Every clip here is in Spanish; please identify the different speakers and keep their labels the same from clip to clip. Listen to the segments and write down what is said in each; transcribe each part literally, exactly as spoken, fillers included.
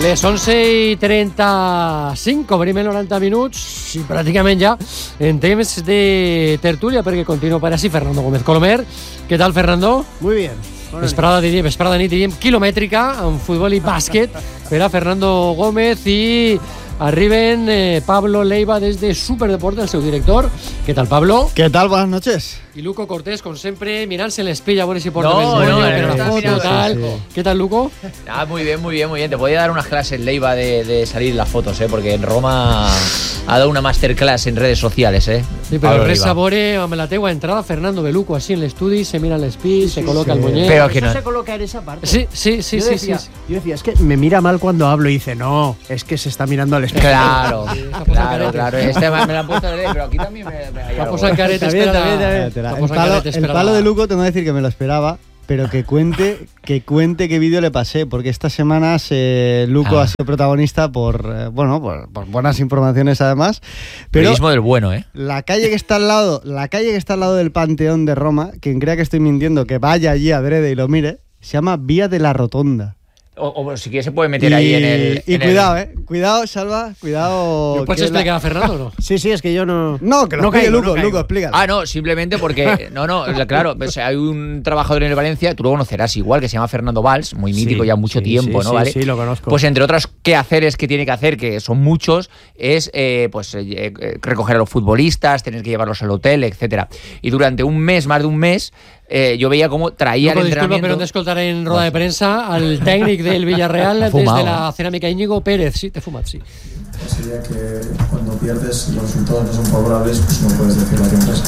Speaker 1: Les onze i trenta-cinc, obrim el noranta minuts i pràcticament ja en temps de tertúlia, perquè continua per així Fernando Gómez Colomer. Què tal, Fernando?
Speaker 2: Muy bien.
Speaker 1: Vesprada, diríem, vesprada nit, diríem, quilomètrica en futbol i bàsquet per a Fernando Gómez, i arriben eh, Pablo Leiva des de Superdeporte, el seu director. Què tal, Pablo?
Speaker 2: ¿Qué tal? Buenas noches.
Speaker 1: Y Luco Cortés, con siempre, mirarse el espejo a ver si porta
Speaker 3: no,
Speaker 1: el moño,
Speaker 3: no,
Speaker 1: pero
Speaker 3: no,
Speaker 1: la
Speaker 3: no,
Speaker 1: foto,
Speaker 3: no,
Speaker 1: tal.
Speaker 3: sí, sí.
Speaker 1: ¿Qué tal, Luco?
Speaker 3: Ah, muy bien, muy bien, muy bien. Te podía dar unas clases, Leiva, de, de salir las fotos, ¿eh? Porque en Roma ha dado una masterclass en redes sociales, ¿eh?
Speaker 1: Sí, pero res sabore, amb la teua entrada, Fernando Beluco, así en l'estudi, se mira l'espill, sí, se coloca sí. el moñet.
Speaker 3: Pero que
Speaker 2: Eso
Speaker 3: no.
Speaker 2: se coloca en esa parte.
Speaker 1: Sí, sí, sí,
Speaker 2: yo
Speaker 1: sí,
Speaker 2: decía,
Speaker 1: sí.
Speaker 2: Yo decía, es que me mira mal cuando hablo, y dice, no, es que se está mirando al espejo.
Speaker 3: Claro,
Speaker 1: Sí,
Speaker 3: claro, claro. Este me me lo han puesto de ley, pero aquí también me, me hay
Speaker 1: Va a
Speaker 3: algo.
Speaker 1: posar carete,
Speaker 2: Está bien,
Speaker 1: espera.
Speaker 2: está bien, está bien.
Speaker 1: Va a
Speaker 4: El
Speaker 1: posar
Speaker 4: palo,
Speaker 1: carete,
Speaker 4: el
Speaker 1: espera.
Speaker 4: palo de Luco tengo que decir que me lo esperaba, pero que cuente que cuente qué vídeo le pasé, porque estas semanas eh, Luco
Speaker 3: Ah.
Speaker 4: ha sido protagonista por eh, bueno por, por buenas informaciones además, pero
Speaker 3: Periodismo del bueno, ¿eh?
Speaker 4: la calle que está al lado, la calle que está al lado del Panteón de Roma, quien crea que estoy mintiendo, que vaya allí adrede y lo mire, se llama Vía de la Rotonda.
Speaker 3: O, o si quieres se puede meter
Speaker 4: y,
Speaker 3: ahí en el...
Speaker 4: y
Speaker 3: en
Speaker 4: cuidado,
Speaker 3: el...
Speaker 4: eh, cuidado, Salva, cuidado.
Speaker 1: ¿Lo puedes
Speaker 4: que la-
Speaker 1: explicar a Fernando o no?
Speaker 2: Sí, sí, es que yo no...
Speaker 4: No, que lo
Speaker 2: no
Speaker 4: explique
Speaker 2: caigo,
Speaker 4: Luco,
Speaker 2: no caigo.
Speaker 4: Luco, explícalo.
Speaker 3: Ah, no, simplemente porque, no, no, claro, pues hay un trabajador en el Valencia, tú lo conocerás igual, que se llama Fernando Valls, muy mítico
Speaker 2: Sí,
Speaker 3: ya mucho
Speaker 2: sí,
Speaker 3: tiempo,
Speaker 2: sí,
Speaker 3: ¿no?
Speaker 2: sí,
Speaker 3: ¿Vale?
Speaker 2: sí, lo conozco.
Speaker 3: Pues entre otros quehaceres que tiene que hacer, que son muchos, es eh, pues eh, eh, recoger a los futbolistas, tener que llevarlos al hotel, etcétera. Y durante un mes, más de un mes, eh, yo veía cómo traía
Speaker 1: Luco,
Speaker 3: el
Speaker 1: disculpa,
Speaker 3: entrenamiento...
Speaker 1: pero de escoltar en roda de prensa al técnic del Villarreal desde
Speaker 3: fumado,
Speaker 1: la cerámica Íñigo Pérez. Sí, te fumas, sí.
Speaker 5: Sería que cuando pierdes los resultados no son favorables, pues no puedes decirlo a tu empresa.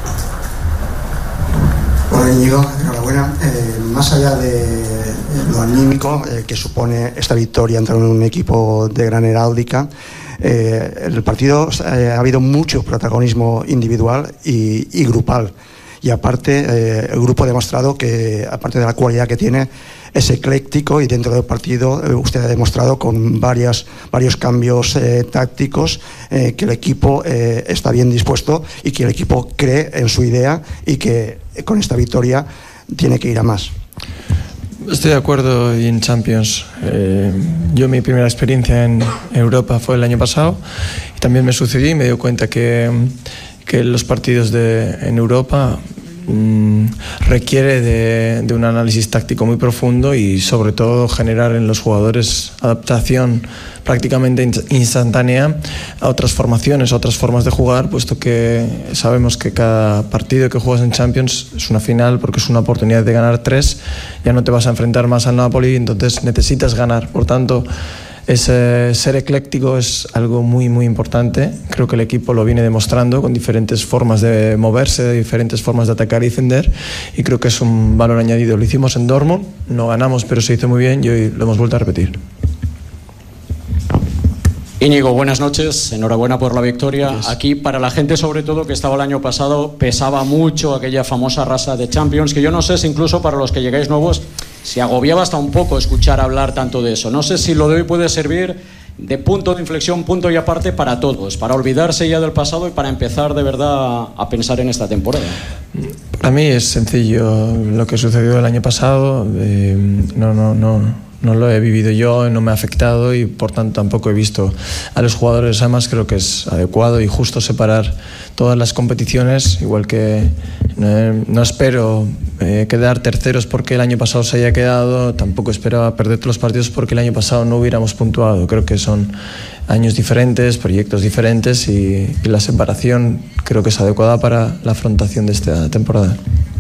Speaker 6: Hola Íñigo, enhorabuena. Eh, más allá de lo anímico eh, que supone esta victoria ante un equipo de gran heráldica, eh, el partido eh, ha habido mucho protagonismo individual y, y grupal. Y aparte, eh, el grupo ha demostrado que, aparte de la cualidad que tiene, es ecléctico, y dentro del partido eh, usted ha demostrado con varias, varios cambios eh, tácticos eh, que el equipo eh, está bien dispuesto y que el equipo cree en su idea y que eh, con esta victoria tiene que ir a más.
Speaker 7: Estoy de acuerdo, y en Champions. Eh, yo mi primera experiencia en Europa fue el año pasado, y también me sucedió y me di cuenta que, que los partidos de, en Europa mmm, requiere de, de un análisis táctico muy profundo, y sobre todo generar en los jugadores adaptación prácticamente instantánea a otras formaciones, a otras formas de jugar, puesto que sabemos que cada partido que juegas en Champions es una final, porque es una oportunidad de ganar tres. Ya no te vas a enfrentar más al Napoli, entonces necesitas ganar. Por tanto, ese ser ecléctico es algo muy muy importante. Creo que el equipo lo viene demostrando con diferentes formas de moverse, diferentes formas de atacar y defender, y creo que es un valor añadido. Lo hicimos en Dortmund, no ganamos, pero se hizo muy bien, y hoy lo hemos vuelto a repetir.
Speaker 8: Íñigo, buenas noches, enhorabuena por la victoria. Aquí, para la gente sobre todo que estaba el año pasado, pesaba mucho aquella famosa raza de Champions, que yo no sé si incluso para los que llegáis nuevos se agobiaba hasta un poco escuchar hablar tanto de eso. No sé si lo de hoy puede servir de punto de inflexión, punto y aparte para todos, para olvidarse ya del pasado y para empezar de verdad a pensar en esta temporada.
Speaker 7: Para mí es sencillo lo que sucedió el año pasado. Eh, no, no, no. No lo he vivido yo, no me ha afectado, y por tanto tampoco he visto a los jugadores. Además, creo que es adecuado y justo separar todas las competiciones, igual que eh, no espero eh, quedar terceros porque el año pasado se haya quedado, tampoco esperaba perder todos los partidos porque el año pasado no hubiéramos puntuado. Creo que son años diferentes, proyectos diferentes, y, y la separación creo que es adecuada para la afrontación de esta temporada.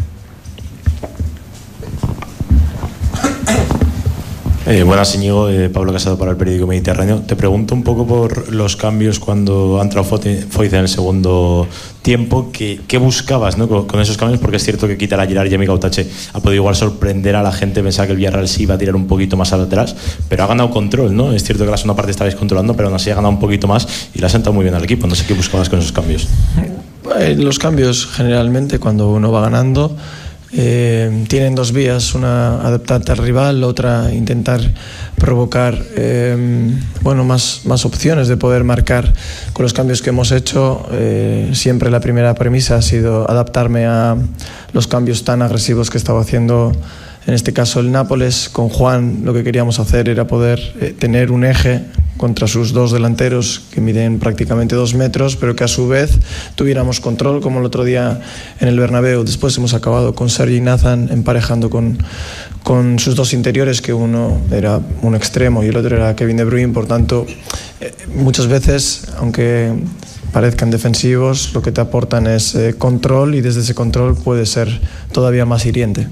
Speaker 9: Eh, buenas, Íñigo, eh, Pablo Casado para el periódico Mediterráneo. Te pregunto un poco por los cambios cuando ha entrado Foyth en el segundo tiempo. ¿Qué, qué buscabas, ¿no? con, con esos cambios? Porque es cierto que quitar a Gerard y a Mika Utache ha podido igual sorprender a la gente. Pensaba que el Villarreal sí iba a tirar un poquito más atrás, pero ha ganado control, ¿no? Es cierto que la segunda parte estabais controlando, pero aún así ha ganado un poquito más y le ha sentado muy bien al equipo. No sé qué buscabas con esos cambios.
Speaker 7: Eh, los cambios generalmente, cuando uno va ganando, Eh, tienen dos vías: una adaptarte al rival, otra intentar provocar eh, bueno, más, más opciones de poder marcar. Con los cambios que hemos hecho, eh, siempre la primera premisa ha sido adaptarme a los cambios tan agresivos que estaba haciendo en este caso el Nápoles. Con Juan lo que queríamos hacer era poder eh, tener un eje contra sus dos delanteros que miden prácticamente dos metros, pero que a su vez tuviéramos control, como el otro día en el Bernabéu. Después hemos acabado con Sergi Nathan emparejando con, con sus dos interiores, que uno era un extremo y el otro era Kevin De Bruyne. Por tanto, eh, muchas veces, aunque parezcan defensivos, lo que te aportan es eh, control, y desde ese control puede ser todavía más hiriente.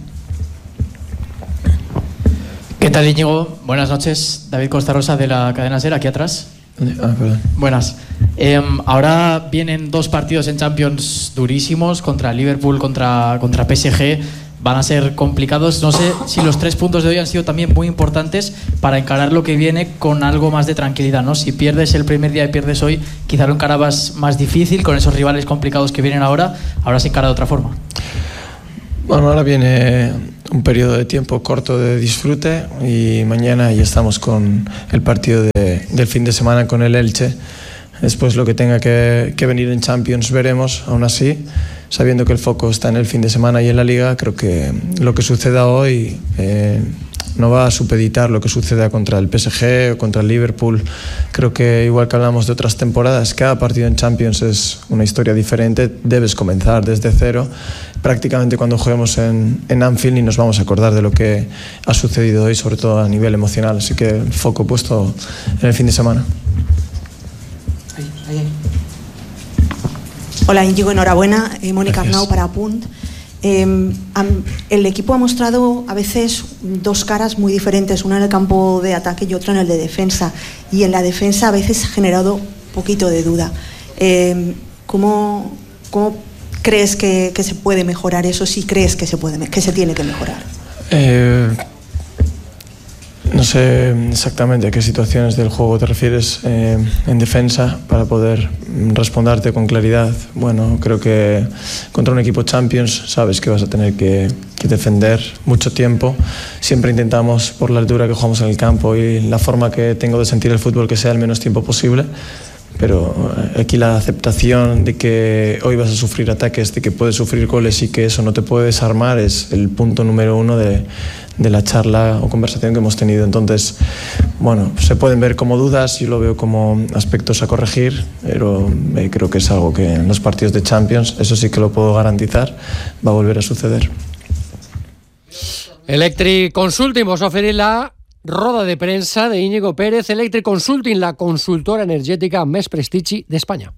Speaker 10: ¿Qué tal, Íñigo? Buenas noches. David Costa Rosa de la cadena SER, aquí atrás.
Speaker 7: Ah, perdón.
Speaker 10: Buenas. Eh, ahora vienen dos partidos en Champions durísimos, contra Liverpool, contra, contra P S G. Van a ser complicados. No sé si los tres puntos de hoy han sido también muy importantes para encarar lo que viene con algo más de tranquilidad, ¿no? Si pierdes el primer día y pierdes hoy, quizá lo encarabas más difícil con esos rivales complicados que vienen ahora. Ahora se encara de otra forma.
Speaker 7: Bueno, ahora viene un periodo de tiempo corto de disfrute y mañana ya estamos con el partido de, del fin de semana con el Elche. Después lo que tenga que, que venir en Champions veremos. Aún así, sabiendo que el foco está en el fin de semana y en la Liga, creo que lo que suceda hoy eh, no va a supeditar lo que suceda contra el P S G o contra el Liverpool. Creo que, igual que hablamos de otras temporadas, cada partido en Champions es una historia diferente. Debes comenzar desde cero, prácticamente cuando juguemos en, en Anfield, y nos vamos a acordar de lo que ha sucedido hoy, sobre todo a nivel emocional. Así que el foco puesto en el fin de semana.
Speaker 11: Ahí, ahí. Hola, Íñigo, enhorabuena. Eh, Mónica Arnau para Punt. Eh, el equipo ha mostrado a veces dos caras muy diferentes, una en el campo de ataque y otra en el de defensa, y en la defensa a veces ha generado un poquito de duda. Eh, ¿cómo, cómo crees que, que se puede mejorar eso, si crees que se, puede, que se tiene que mejorar?
Speaker 7: Eh, no sé exactamente a qué situaciones del juego te refieres eh, en defensa para poder responderte con claridad. Bueno, creo que contra un equipo Champions sabes que vas a tener que, que defender mucho tiempo. Siempre intentamos, por la altura que jugamos en el campo y la forma que tengo de sentir el fútbol, que sea el menos tiempo posible. Pero aquí la aceptación de que hoy vas a sufrir ataques, de que puedes sufrir goles y que eso no te puede desarmar, es el punto número uno de, de la charla o conversación que hemos tenido. Entonces, bueno, se pueden ver como dudas, yo lo veo como aspectos a corregir, pero eh, creo que es algo que en los partidos de Champions, eso sí que lo puedo garantizar, va a volver a suceder.
Speaker 1: Electric Consulting vos oferir la roda de premsa de Íñigo Pérez. Electric Consulting, la consultora energètica amb més prestigi d'Espanya.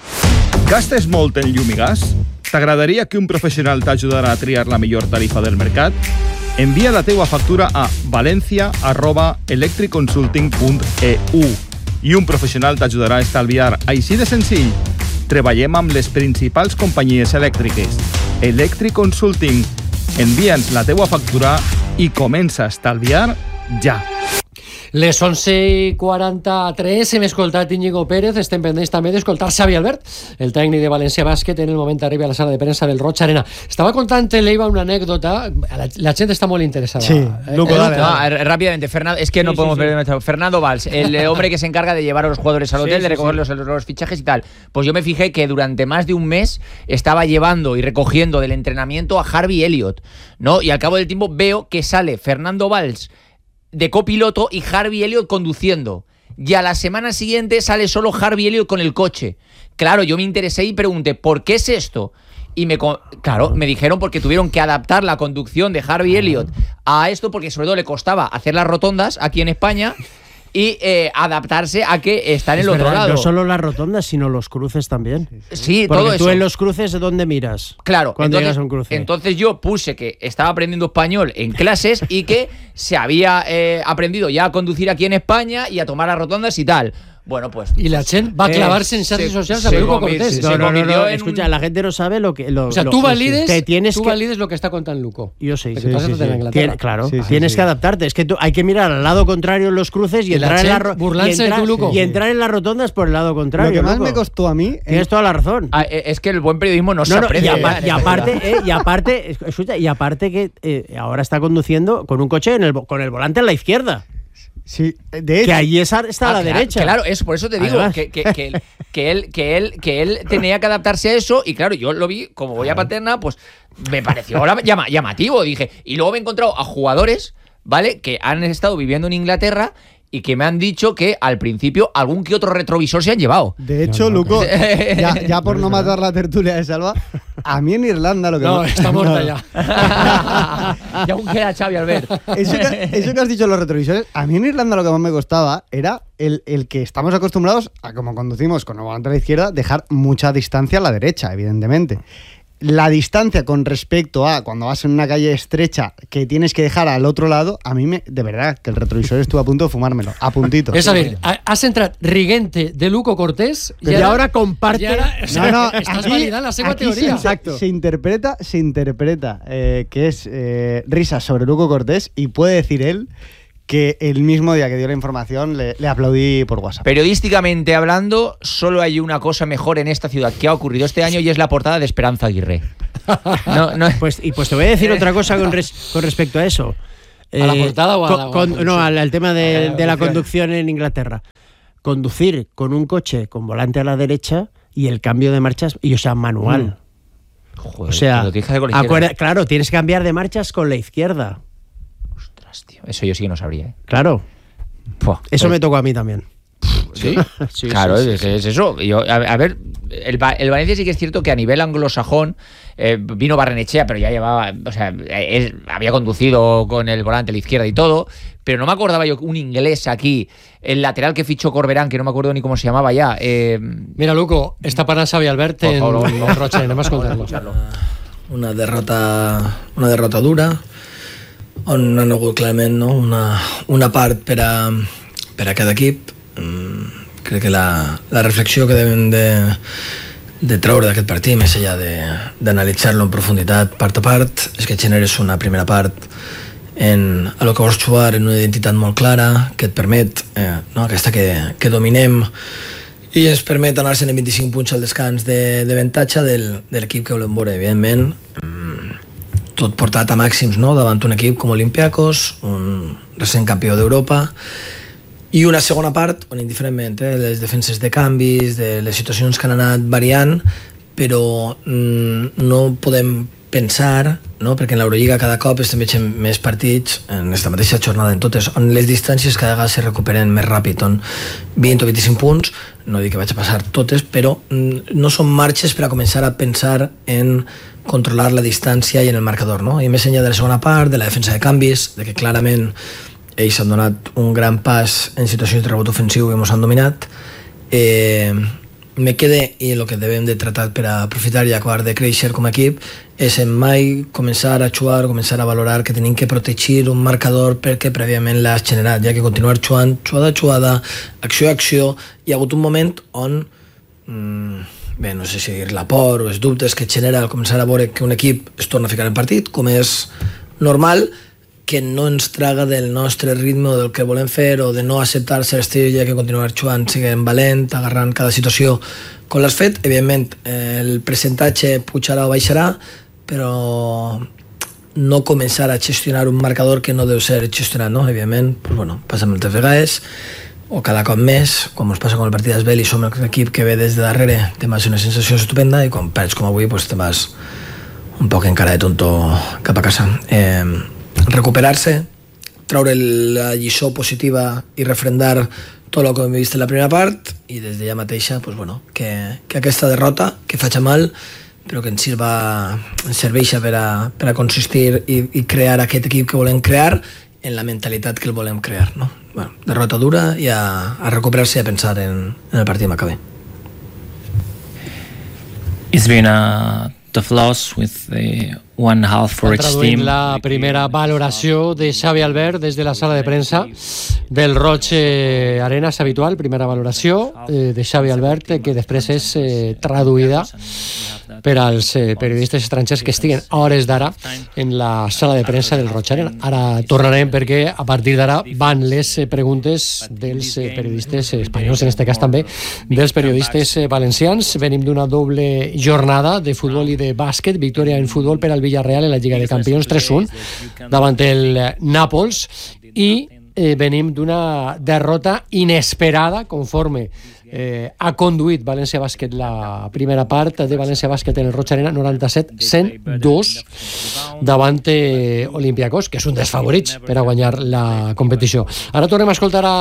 Speaker 12: Gastes molt en llum i gas? T'agradaria que un professional t'ajudarà a triar la millor tarifa del mercat? Envia la teua factura a valencia arroba electric consulting punt e u i un professional t'ajudarà a estalviar. Així de senzill. Treballem amb les principals companyies elèctriques. Electric Consulting. Envia'ns la teua factura i comença a estalviar ja.
Speaker 1: Les onze i quaranta-tres hem escoltat Íñigo Pérez, estem pendents també d'escoltar Xavi Albert, el tècnic de València Bàsquet, en el moment arriba a la sala de premsa del Roig Arena. Estava contant Leiva una anécdota, la, la gente está muy interesada.
Speaker 3: Sí,
Speaker 1: eh,
Speaker 3: Luco,
Speaker 1: eh,
Speaker 3: dale, dale. No, rápidamente, Fernando, es que no sí, podemos sí, perder sí. Fernando Valls, el hombre que se encarga de llevar a los jugadores al hotel, sí, de recoger sí, sí. Los, los fichajes y tal. Pues yo me fijé que durante más de un mes estaba llevando y recogiendo del entrenamiento a Harvey Elliott, ¿no? Y al cabo del tiempo veo que sale Fernando Valls de copiloto y Harvey Elliott conduciendo. Y a la semana siguiente sale solo Harvey Elliott con el coche. Claro, yo me interesé y pregunté, ¿por qué es esto? Y me, claro, me dijeron porque tuvieron que adaptar la conducción de Harvey Elliott a esto, porque sobre todo le costaba hacer las rotondas aquí en España y eh, adaptarse a que está en el es otro verdad, lado.
Speaker 2: No solo las rotondas, sino los cruces también.
Speaker 3: Sí,
Speaker 2: porque
Speaker 3: todo
Speaker 2: tú
Speaker 3: eso.
Speaker 2: En los cruces, ¿de dónde miras?
Speaker 3: Claro,
Speaker 2: cuando
Speaker 3: entonces,
Speaker 2: llegas a un cruce.
Speaker 3: Entonces yo puse que estaba aprendiendo español en clases y que se había eh, aprendido ya a conducir aquí en España y a tomar las rotondas y tal. Bueno, pues...
Speaker 1: Y la gente va a clavarse eh, en redes sociales a Peluco Cortés.
Speaker 2: No, no, no, no, escucha, un... la gente no sabe lo que... Lo,
Speaker 1: o sea,
Speaker 2: lo,
Speaker 1: tú valides,
Speaker 2: te tienes
Speaker 1: tú
Speaker 2: que...
Speaker 1: valides lo que está contando Luco.
Speaker 2: Yo sé.
Speaker 1: Sí, sí, sí, sí.
Speaker 2: Tien, claro, sí, sí, tienes
Speaker 1: sí.
Speaker 2: que adaptarte. Es que tú, hay que mirar al lado contrario en los cruces y, y entrar, en la ro- y, entrar,
Speaker 1: de tú,
Speaker 2: y entrar en las rotondas por el lado contrario.
Speaker 4: Lo que más
Speaker 2: Luco.
Speaker 4: me costó a mí...
Speaker 2: Tienes
Speaker 4: es...
Speaker 2: toda la razón.
Speaker 3: Ah, es que el buen periodismo no, no se
Speaker 2: no,
Speaker 3: aprende.
Speaker 2: Y, apa- y, aparte, eh, y aparte, escucha, y aparte que eh, ahora está conduciendo con un coche en el, con el volante en la izquierda.
Speaker 4: Sí, de hecho,
Speaker 2: que allí está a la
Speaker 3: Ah, claro,
Speaker 2: derecha.
Speaker 3: Claro, eso, por eso te digo
Speaker 2: Además.
Speaker 3: que, que, que, él, que, él, que, él, que él tenía que adaptarse a eso y claro, yo lo vi como voy a Paterna, pues me pareció llama, llamativo, dije. Y luego me he encontrado a jugadores, ¿vale? Que han estado viviendo en Inglaterra y que me han dicho que al principio algún que otro retrovisor se han llevado.
Speaker 4: De hecho, no, no, Luco, ya, ya por no matar la tertulia de Salva, a mí en Irlanda lo que...
Speaker 1: No,
Speaker 4: me...
Speaker 1: está muerta
Speaker 4: no.
Speaker 3: ya. Y aún queda Xavi Albert.
Speaker 4: Eso que, eso que has dicho de los retrovisores, a mí en Irlanda lo que más me costaba era el, el que estamos acostumbrados a, como conducimos con el volante a la izquierda, dejar mucha distancia a la derecha, evidentemente. La distancia con respecto a cuando vas en una calle estrecha que tienes que dejar al otro lado, a mí me, de verdad, que el retrovisor estuvo a punto de fumármelo, a puntito.
Speaker 1: Es a ver, has entrado Rigente de Luco Cortés
Speaker 2: y ahora, ahora comparte.
Speaker 1: Y ahora, o sea,
Speaker 4: no, no,
Speaker 1: estás
Speaker 4: aquí,
Speaker 1: validando la segunda teoría.
Speaker 4: Se, Exacto. Se interpreta, se interpreta eh, que es eh, risas sobre Luco Cortés y puede decir él que el mismo día que dio la información le, le aplaudí por WhatsApp.
Speaker 3: Periodísticamente hablando, solo hay una cosa mejor en esta ciudad que ha ocurrido este año y es la portada de Esperanza Aguirre.
Speaker 2: No, no. Pues, y pues te voy a decir otra cosa con, res, con respecto a eso.
Speaker 1: ¿A eh, la portada o a la,
Speaker 2: con, con, No, al, al tema de, de la conducción en Inglaterra. Conducir con un coche con volante a la derecha y el cambio de marchas, y o sea, manual.
Speaker 3: Mm. Joder,
Speaker 2: o sea, acuerda,
Speaker 3: izquierda.
Speaker 2: Claro, tienes que cambiar de marchas con la izquierda.
Speaker 3: Tío, eso yo sí que no sabría, ¿eh?
Speaker 2: Claro.
Speaker 3: Puah,
Speaker 2: eso
Speaker 3: pues,
Speaker 2: me tocó a mí también.
Speaker 3: ¿Sí?
Speaker 2: sí
Speaker 3: claro,
Speaker 2: sí, sí,
Speaker 3: es,
Speaker 2: sí.
Speaker 3: es eso. Yo, a, a ver, el, el Valencia sí que es cierto que a nivel anglosajón eh, vino Barrenechea, pero ya llevaba, o sea, es, había conducido con el volante a la izquierda y todo, pero no me acordaba yo un inglés aquí, el lateral que fichó Corberán, que no me acuerdo ni cómo se llamaba ya. Eh,
Speaker 1: Mira, Luco, està parlant Xavi Albert en el Roche, anem a escoltar-lo.
Speaker 13: Una derrota, una derrota dura, on han hagut clarament no? una, una part per a, per a cada equip. Mm, crec que la, la reflexió que devem de, de treure d'aquest partit, més enllà d'analitzar-lo en profunditat part a part, és que generes una primera part en, a lo que vols jugar en una identitat molt clara, que et permet eh, no? aquesta que, que dominem i ens permet anar-se'n en vint-i-cinc punts al descans de, de avantatge del, de l'equip que volem veure, evidentment. Tot portat a màxims, no? Davant un equip com Olympiacos, un recent campió d'Europa, i una segona part on indiferentment eh, les defenses de canvis, de les situacions que han anat variant, però mm, no podem pensar, no? Perquè en l'Eurolliga cada cop estem veient més partits en aquesta mateixa jornada en totes, on les distàncies cada vegada se recuperen més ràpid, on vint o vint-i-cinc punts, no dic que vaig a passar totes, però mm, no són marxes per a començar a pensar en controlar la distància i en el marcador, no? I més enllà de la segona part, de la defensa de canvis, de que clarament ells han donat un gran pas en situacions de rebot ofensiu i ens han dominat, eh, me quede, i el que devem de tratar per a aprofitar i acabar de créixer com a equip, és en mai començar a jugar, començar a valorar que tenim que protegir un marcador perquè prèviament l'has generat, ja que continuar jugant, jugada a jugada, acció a acció. Hi ha hagut un moment on mmm, bé, no sé si dir la por o els dubtes que genera al començar a veure que un equip es torna a ficar en partit, com és normal, que no ens traga del nostre ritme o del que volem fer o de no acceptar-se l'estil, ja que continuar jugant siguem valent, agarrant cada situació com l'has fet. Evidentment, el percentatge pujarà o baixarà, però no començar a gestionar un marcador que no deu ser gestionat, no? Evidentment, pues bueno, passa moltes vegades, o cada cop més, quan ens passa com el partit d'Asbel i som l'equip que ve des de darrere, te vas una sensació estupenda i quan perds com avui pues te vas un poc encara de tonto cap a casa. Eh, recuperar-se, treure la lliçó positiva i refrendar tot el que hem vist en la primera part i des d'allà mateixa pues bueno, que, que aquesta derrota, que faci mal, però que ens, sirva, ens serveixi per a, per a consistir i, i crear aquest equip que volem crear en la mentalitat que el volem crear, no? Bueno, derrota dura i a, a recuperar-se i a pensar en, en el partit Maccabi.
Speaker 14: It's been a tough loss with the one half for each team.
Speaker 1: La primera valoració de Xavi Albert des de la sala de premsa del Roche Arenas habitual, primera valoració eh, de Xavi Albert, que després és eh, traduïda per als eh, periodistes estrangers que estiguen a hores d'ara en la sala de premsa del Roche Arena. Ara tornarem perquè a partir d'ara van les eh, preguntes dels eh, periodistes espanyols, en este cas també dels periodistes eh, valencians. Venim d'una doble jornada de futbol i de bàsquet, victòria en futbol per al Villarreal en la Lliga de Campions tres un davant el Nàpols i eh, venim d'una derrota inesperada conforme eh, ha conduït València Bàsquet la primera part de València Bàsquet en el Roig Arena, noranta-set a cent dos davant eh, Olympiacos, que és un dels favorits per a guanyar la competició. Ara tornem a escoltar a,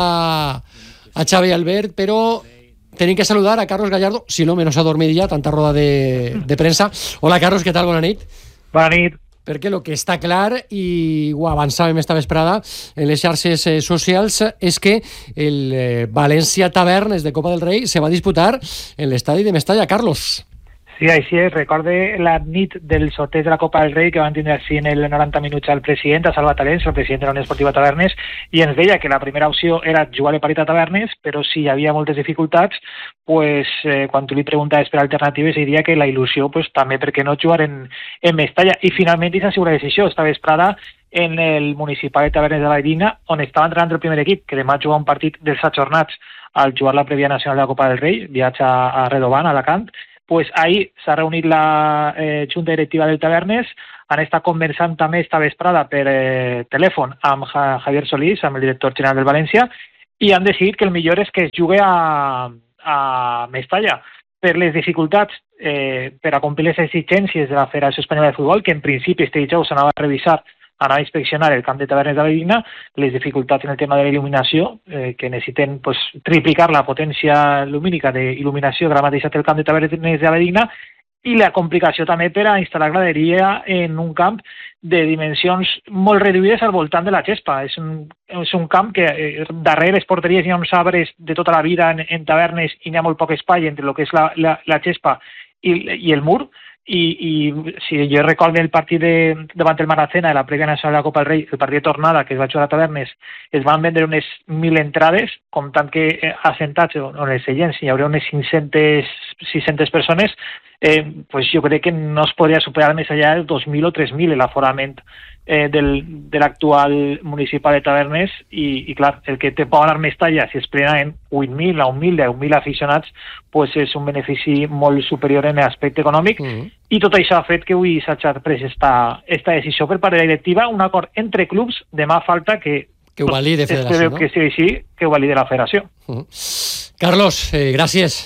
Speaker 1: a Xavi Albert, però tenim que saludar a Carlos Gallardo, si l'home no s'ha dormit ja, tanta roda de, de premsa. Hola, Carlos, què tal? Bona nit.
Speaker 15: Bona nit.
Speaker 1: Perquè el que està clar, i ho avançàvem esta vesprada en les xarxes eh, socials, és que el eh, València Tavernes de Copa del Rei se va disputar en l'estadi de Mestalla. Carlos.
Speaker 15: Sí, així és. Recorde la nit del sorteig de la Copa del Rei que van tindre així en el noranta minuts al president, a Salva Talents, el president de la Unió Esportiva Tavernes, i ens deia que la primera opció era jugar el partit a Tavernes, però si hi havia moltes dificultats, pues, eh, quan tu li preguntaves per alternatives, diria que la il·lusió, pues, també perquè no jugar en, en Mestalla. I finalment aquesta ha sigut la decisió, esta vesprada en el municipal de Tavernes de la Valldigna, on estava entrenant el primer equip, que demà juga un partit dels ajornats al jugar la prèvia nacional de la Copa del Rei, viatja a Redovant, a Alacant. Pues ahir s'ha reunit la eh, Junta Directiva del Tavernes, han estat conversant també esta vesprada per eh, telèfon amb ja, Javier Solís, amb el director general del València, i han decidit que el millor és que es jugui a, a Mestalla per les dificultats eh, per a complir les exigències de la Federació Espanyola de Futbol, que en principi este dijous s'anava a revisar, anar a inspeccionar el camp de Tavernes de la Valldigna, les dificultats en el tema de la il·luminació, eh, que necessiten pues, triplicar la potència lumínica d'il·luminació que ara mateix té el camp de Tavernes de la Valldigna, i la complicació també per a instal·lar graderia en un camp de dimensions molt reduïdes al voltant de la gespa. És un, és un camp que eh, darrere les porteries hi ha uns arbres de tota la vida en, en Tavernes i n'hi ha molt poc espai entre el que és la, la, la gespa i, i el mur. I, i si jo recordo el partit de, davant el Maracena de la prèvia nacional de la Copa del Rei, el partit de tornada que es va jugar a Tavernes, es van vendre unes mil entrades, comptant que eh, assentats on els seients hi haurà unes cinc-centes, sis-centes persones, eh, pues jo crec que no es podria superar més allà del dos mil o tres mil l'aforament eh, del, de l'actual municipal de Tavernes, i, i clar, el que te poden anar Mestalla, si es plena en vuit mil, nou mil, deu mil aficionats, pues és un benefici molt superior en l'aspecte econòmic, mm-hmm. I tot això ha fet que avui s'hagi pres esta, esta decisió per part de la directiva, un acord entre clubs, demà falta que
Speaker 1: que ho valide
Speaker 15: pues,
Speaker 1: Federació, no?
Speaker 15: Que sigui així, que ho valide la Federació.
Speaker 1: Uh-huh. Carlos, eh, gràcies.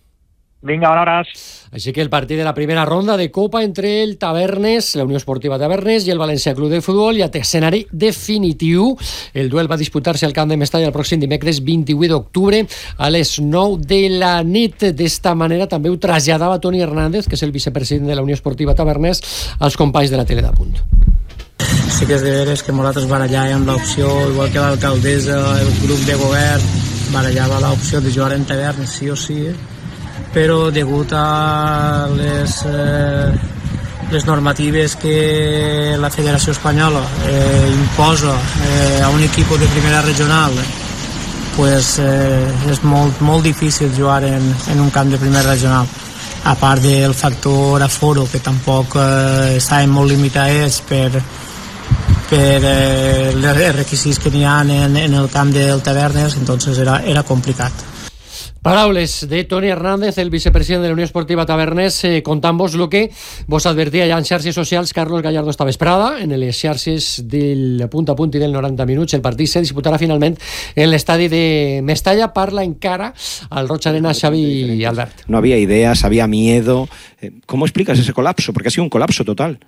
Speaker 15: Vinga, bona hora.
Speaker 1: Així que el partit de la primera ronda de Copa entre el Tavernes, la Unió Esportiva Tavernes i el València Club de Futbol, ja té escenari definitiu. El duel va disputar-se al camp de Mestalla el pròxim dimecres vint-i-vuit d'octubre a les nou de la nit. D'esta manera també ho traslladava Toni Hernández, que és el vicepresident de la Unió Esportiva Tavernes, als companys de la tele d'Apunt.
Speaker 16: Sí que és de veres que nosaltres barallàvem l'opció, igual que l'alcaldessa, el grup de govern, barallava l'opció de jugar en Tavernes, sí o sí, però degut a les, eh, les normatives que la Federació Espanyola eh, imposa eh, a un equip de primera regional, pues, eh, és molt, molt difícil jugar en, en un camp de primera regional. A part del factor aforo, que tampoc eh, estaven molt limitats per, per eh, els requisits que n'hi ha en, en el camp del Tavernes, entonces era, era complicat.
Speaker 1: Paraules de Toni Hernández, el vicepresident de la Unió Esportiva Tavernes, eh, contant-vos el que vos advertia ja en xarxes socials Carlos Gallardo esta vesprada, en les xarxes del punt a punt i del noranta minuts. El partit se disputarà finalment en l'estadi de Mestalla. Parla encara al Roig Arena Xavi Albert.
Speaker 17: No había ideas, había miedo. ¿Cómo explicas ese colapso? Porque ha sido un colapso total.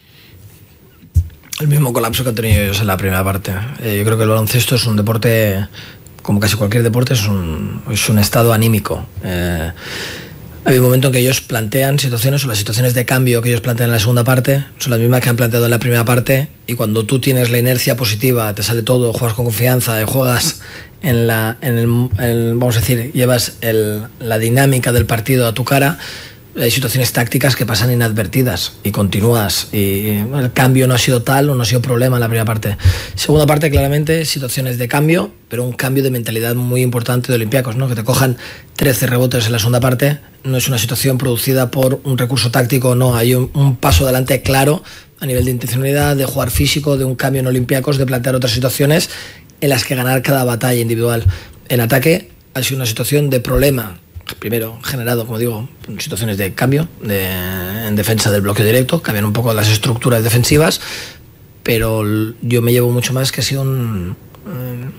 Speaker 13: El mismo colapso que han tenido ellos en la primera parte. Eh, yo creo que el baloncesto es un deporte, como casi cualquier deporte, es un, es un estado anímico. Eh, hay un momento en que ellos plantean situaciones, o las situaciones de cambio que ellos plantean en la segunda parte son las mismas que han planteado en la primera parte, y cuando tú tienes la inercia positiva, te sale todo, juegas con confianza, juegas en la, en el, en el vamos a decir, llevas el, la dinámica del partido a tu cara, hay situaciones tácticas que pasan inadvertidas y continúas, y el cambio no ha sido tal o no ha sido problema en la primera parte. Segunda parte, claramente, situaciones de cambio, pero un cambio de mentalidad muy importante de Olympiacos, ¿no? Que te cojan trece rebotes en la segunda parte no es una situación producida por un recurso táctico, no, hay un, un paso adelante claro a nivel de intencionalidad, de jugar físico, de un cambio en Olympiacos, de plantear otras situaciones en las que ganar cada batalla individual. En ataque ha sido una situación de problema, primero generado, como digo, situaciones de cambio de, en defensa del bloqueo directo, cambian un poco las estructuras defensivas, pero yo me llevo mucho más que ha sido un,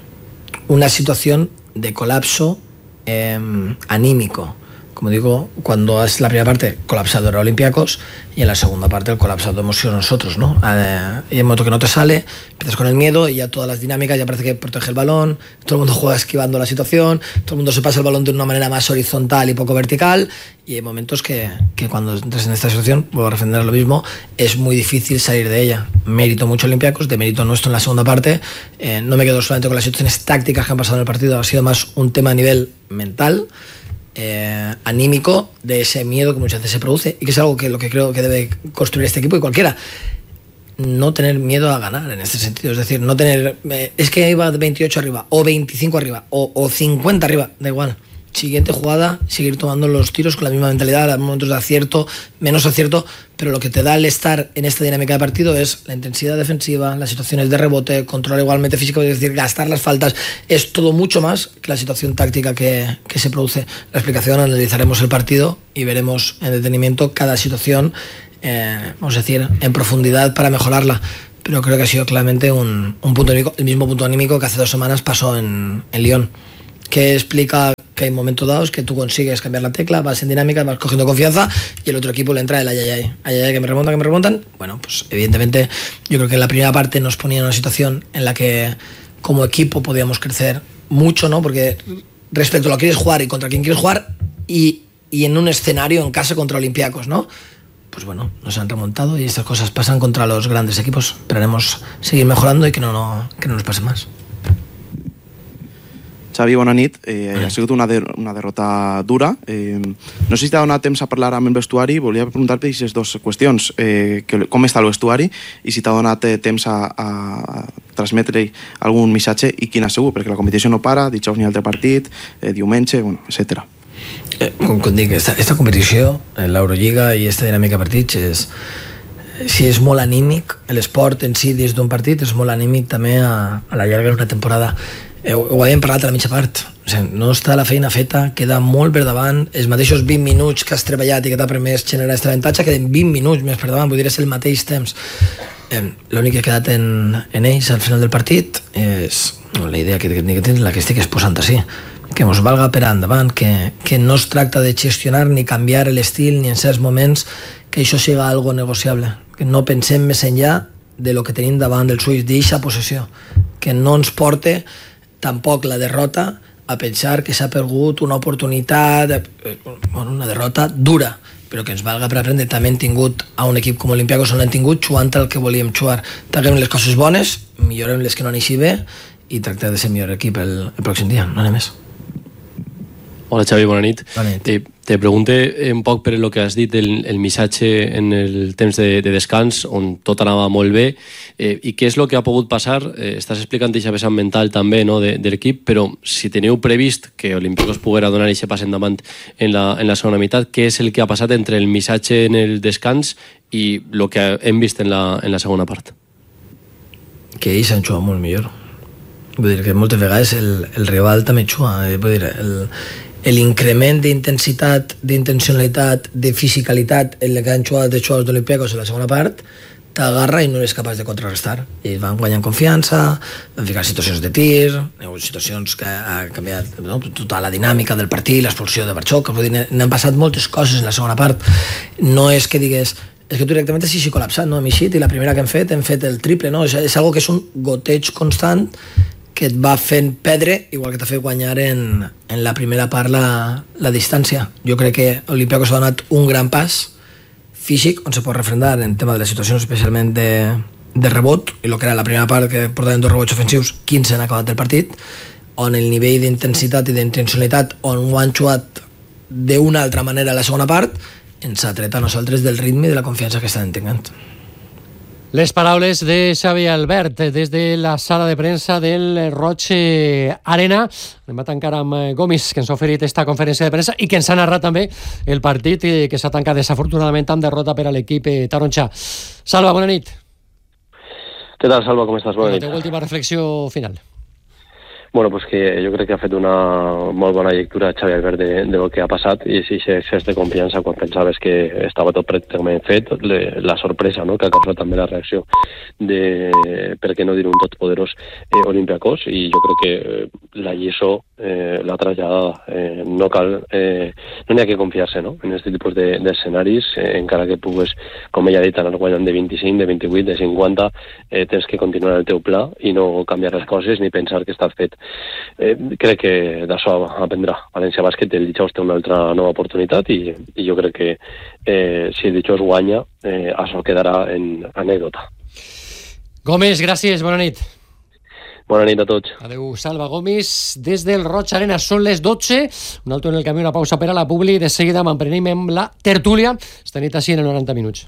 Speaker 13: una situación de colapso eh, anímico. Como digo, cuando es la primera parte colapsado era Olympiacos y en la segunda parte el colapsado hemos sido nosotros, ¿no? Eh, y en momento que no te sale, empiezas con el miedo y ya todas las dinámicas, ya parece que protege el balón, todo el mundo juega esquivando la situación, todo el mundo se pasa el balón de una manera más horizontal y poco vertical, y hay momentos que, que cuando entras en esta situación, vuelvo a defender lo mismo, es muy difícil salir de ella. Mérito mucho Olympiacos, de mérito nuestro en la segunda parte. Eh, no me quedo solamente con las situaciones tácticas que han pasado en el partido, ha sido más un tema a nivel mental, Eh, anímico, de ese miedo que muchas veces se produce y que es algo que lo que creo que debe construir este equipo y cualquiera. No tener miedo a ganar en este sentido, es decir, no tener eh, es que iba de veintiocho arriba o veinticinco arriba o, o cincuenta arriba, da igual. Siguiente jugada, seguir tomando los tiros con la misma mentalidad, momentos de acierto, menos acierto, pero lo que te da el estar en esta dinámica de partido es la intensidad defensiva, las situaciones de rebote, control igualmente físico, es decir, gastar las faltas, es todo mucho más que la situación táctica que, que se produce. La explicación, analizaremos el partido y veremos en detenimiento cada situación, eh, vamos a decir, en profundidad para mejorarla. Pero creo que ha sido claramente un, un punto anímico, el mismo punto anímico que hace dos semanas pasó en, en Lyon, que explica que hay momentos dados que tú consigues cambiar la tecla, vas en dinámica, vas cogiendo confianza y el otro equipo le entra el ayayay, ayayay que me remontan, que me remontan. Bueno, pues evidentemente yo creo que en la primera parte nos ponía en una situación en la que como equipo podíamos crecer mucho, ¿no? Porque respecto a lo que quieres jugar y contra quién quieres jugar y, y en un escenario en casa contra Olympiacos, ¿no? Pues bueno, nos han remontado y estas cosas pasan contra los grandes equipos. Esperaremos seguir mejorando y que no, no, que no nos pase más.
Speaker 18: Xavi, bona nit. Eh, ha sigut una, de, una derrota dura. Eh, no sé si t'ha donat temps a parlar amb el vestuari. Volia preguntar-te aquestes dues qüestions. Eh, que, com està el vestuari i si t'ha donat eh, temps a, a transmetre algun missatge i quin ha sigut, perquè la competició no para, dijous n'hi ha altre partit, eh, diumenge, bueno, etcètera.
Speaker 13: Eh, com, com dic, esta, esta competició, l'Eurolliga i esta dinàmica de partits és, si és molt anímic, l'esport en si dins d'un partit és molt anímic també a, a la llarga d'una temporada. Eh, ho havíem parlat a la mitja part, o sigui, no està la feina feta, queda molt per davant, els mateixos vint minuts que has treballat i que t'ha permès generar aquest avantatge queden vint minuts més per davant, vull dir, és el mateix temps. Eh, l'únic que ha quedat en, en ells al final del partit és no, la idea que, que, que tens, la que estic exposant així, que ens valga per endavant, que, que no es tracta de gestionar ni canviar l'estil ni en certs moments que això siga algo negociable, que no pensem més enllà de lo que tenim davant dels ulls d'eixa possessió, que no ens porte tampoc la derrota a pensar que s'ha perdut una oportunitat, bueno, una derrota dura, però que ens valga per aprendre. També hem tingut a un equip com Olympiacos on l'hem tingut jugant el que volíem jugar. Traguem les coses bones, millorem les que no han eixit bé i tractar de ser millor equip el, el pròxim dia, no anem més.
Speaker 19: Hola Xavi, bona nit.
Speaker 13: Bona nit.
Speaker 19: Te, te pregunte un poc per el que has dit, el, el missatge en el temps de, de descans, on tot anava molt bé, eh, i què és el que ha pogut passar? Eh, estàs explicant aquesta vessant mental també, no, de, de l'equip, però si teniu previst que Olympiacos poguera donar aquest pas endavant en la, en la segona meitat, què és el que ha passat entre el missatge en el descans i el que hem vist en la, en la segona part?
Speaker 13: Que ells han jugat molt millor. Vull dir que moltes vegades el, el rival també juga. Eh, vull dir, el, l'increment d'intensitat, d'intencionalitat, de fisicalitat en el que han jugat de jugadors d'Olympiacos en la segona part t'agarra i no eres capaç de contrarrestar. I van guanyant confiança, van ficar situacions de tir, situacions que ha canviat, no? Tota la dinàmica del partit, l'expulsió de Barchoc, n'han passat moltes coses en la segona part. No és que digues és que tu directament has així col·lapsat, no? Hem eixit i la primera que hem fet hem fet el triple, no? És, és algo que és un goteig constant que et va fent perdre, igual que t'ha fet guanyar en, en la primera part la, la distància. Jo crec que Olympiacos ha donat un gran pas físic on se pot refrendar en tema de les situacions especialment de, de rebot, i el que era la primera part que portaven dos rebots ofensius, quinze han acabat el partit, on el nivell d'intensitat i d'intencionalitat on ho han jugat d'una altra manera a la segona part ens ha tret a nosaltres del ritme i de la confiança que estan tenint.
Speaker 1: Les paraules de Xavi Albert des de la sala de premsa del Roig Arena. Anem a tancar amb Gomis, que ens ha oferit esta conferència de premsa i que ens ha narrat també el partit que s'ha tancat desafortunadament amb derrota per a l'equip taronja. Salva, bona nit.
Speaker 20: Què tal, Salva, com estàs? Bona nit.
Speaker 1: La teva última reflexió final.
Speaker 19: Bueno, pues que jo crec que ha fet una molt bona lectura Xavi Albert de, de lo que ha passat i si s'ha fet de confiança quan pensaves que estava tot pràcticament fet, le, la sorpresa, no?, que ha causat també la reacció de, per què no dir un totpoderós eh, Olympiacos, i jo crec que eh, la lliçó eh, la traslladada, eh, no cal eh, no n'hi ha que confiar-se, no?, en aquest tipus de, d'escenaris, eh, encara que pugues, com ella ha dit, anar guanyant de vint-i-cinc, de vint-i-vuit, de cinquanta, eh, tens que continuar el teu pla i no canviar les coses ni pensar que està fet. Eh, crec que d'això aprendrà València Bàsquet. El dijous té una altra nova oportunitat i, i jo crec que eh, si el dijous guanya, eh, això quedarà en anècdota.
Speaker 1: Gómez, gràcies, bona nit.
Speaker 19: Bona nit a tots.
Speaker 1: Adeu, Salva Gomis, des del Roig Arena. Són les dotze, un alto en el camí, una pausa per a la publi, de seguida m'emprenem amb la tertúlia. Esta nit així en noranta minuts.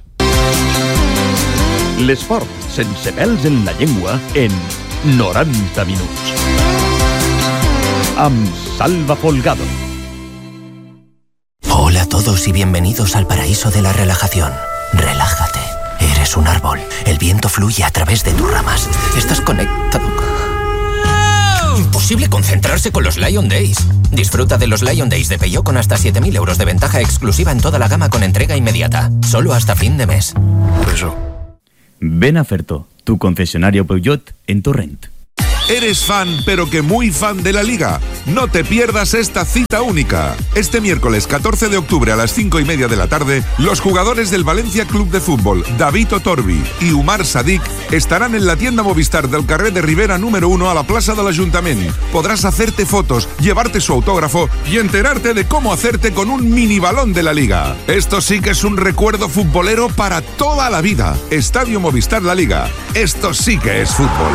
Speaker 20: L'esport sense pèls en la llengua en noranta minuts. Amb Salva Folgado.
Speaker 21: Hola a todos y bienvenidos al paraíso de la relajación. Relájate. Eres un árbol. El viento fluye a través de tus ramas. Estás conectado. Imposible concentrarse con los Lion Days. Disfruta de los Lion Days de Peugeot con hasta siete mil euros de ventaja exclusiva en toda la gama con entrega inmediata. Solo hasta fin de mes.
Speaker 20: Eso. Ven a Ferto, tu concesionario Peugeot en Torrent.
Speaker 22: ¿Eres fan, pero que muy fan de la Liga? No te pierdas esta cita única. Este miércoles catorce de octubre a las cinco y media de la tarde, los jugadores del Valencia Club de Fútbol, David Otorbi y Umar Sadik, estarán en la tienda Movistar del carrer de Rivera número uno a la plaza del Ayuntamiento. Podrás hacerte fotos, llevarte su autógrafo y enterarte de cómo hacerte con un mini balón de la Liga. Esto sí que es un recuerdo futbolero para toda la vida. Estadio Movistar La Liga. Esto sí que es fútbol.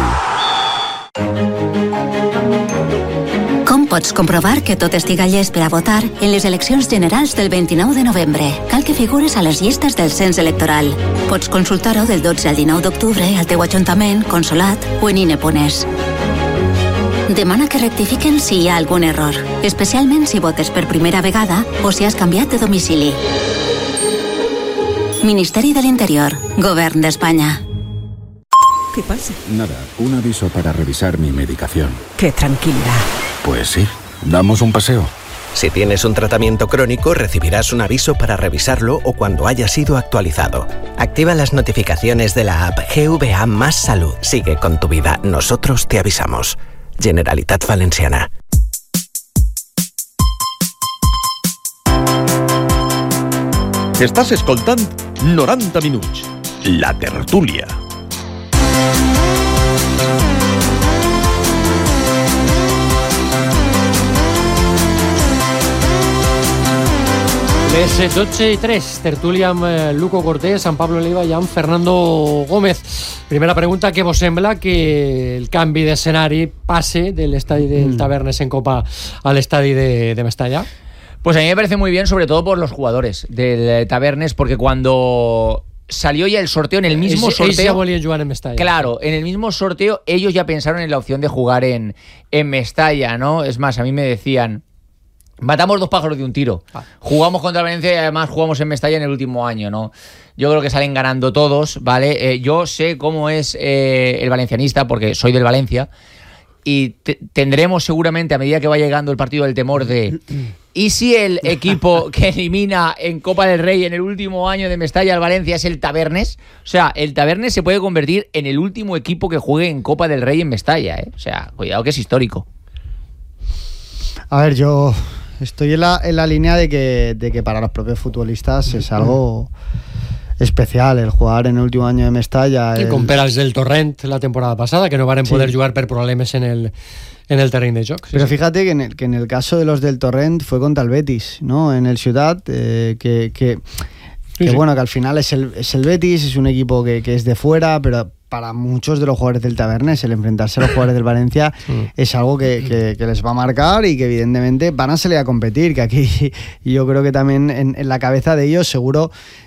Speaker 23: Com pots comprovar que tot estiga llest per a votar en les eleccions generals del vint-i-nou de novembre? Cal que figures a les llistes del cens electoral. Pots consultar-ho del dotze al dinou d'octubre al teu ajuntament, consolat o en ine punt es. Demana que rectifiquen si hi ha algun error, especialment si votes per primera vegada o si has canviat de domicili. Ministeri de l'Interior, Govern d'Espanya.
Speaker 24: ¿Qué pasa? Nada, un aviso para revisar mi medicación.
Speaker 25: ¡Qué tranquilidad!
Speaker 24: Pues sí, damos un paseo.
Speaker 26: Si tienes un tratamiento crónico, recibirás un aviso para revisarlo o cuando haya sido actualizado. Activa las notificaciones de la app G V A Más Salud. Sigue con tu vida, nosotros te avisamos. Generalitat Valenciana.
Speaker 20: Estàs escoltant noranta minuts. La tertúlia.
Speaker 1: Les dotze i tres, tertúlia amb Luco Cortés, amb Pablo Leiva i amb Fernando Gómez. Primera pregunta, què vos sembla que el canvi d'escenari passe de l'estadi del Tavernes en Copa a l'estadi de, de Mestalla?
Speaker 3: Pues a mí me parece muy bien, sobre todo por los jugadores del Tavernes, porque cuando salió ya el sorteo, en el mismo
Speaker 1: ells,
Speaker 3: sorteo...
Speaker 1: Ells ja volien jugar en Mestalla.
Speaker 3: Claro, en el mismo sorteo ellos ya pensaron en la opción de jugar en, en Mestalla, ¿no? Es más, a mí me decían... Matamos dos pájaros de un tiro. Jugamos contra Valencia y además jugamos en Mestalla en el último año, ¿no? Yo creo que salen ganando todos, ¿vale? Eh, yo sé cómo es eh, el valencianista, porque soy del Valencia, y te- tendremos seguramente, a medida que va llegando el partido, el temor de... ¿Y si el equipo que elimina en Copa del Rey en el último año de Mestalla al Valencia es el Tavernes? O sea, el Tavernes se puede convertir en el último equipo que juegue en Copa del Rey en Mestalla, ¿eh? O sea, cuidado que es histórico.
Speaker 4: A ver, yo estoy en la, en la línea de que, de que para los propios futbolistas es algo especial el jugar en el último año de Mestalla.
Speaker 1: I
Speaker 4: el...
Speaker 1: com per als del Torrent la temporada passada, que no varen poder sí. jugar per problemes en el, en el terreny de joc. Sí,
Speaker 4: Pero
Speaker 1: sí.
Speaker 4: fíjate que en, el, que en el caso de los del Torrent fue contra el Betis, ¿no? En el Ciutat, eh, que, que,
Speaker 1: Sí,
Speaker 4: que
Speaker 1: sí.
Speaker 4: bueno, que al final es el, es el Betis, es un equipo que, que es de fuera, pero para muchos de los jugadores del Tavernes el enfrentarse a los jugadores del Valencia es algo que, que, que les va a marcar y que evidentemente van a salir a competir, que aquí yo creo que también en, en la cabeza de ellos seguro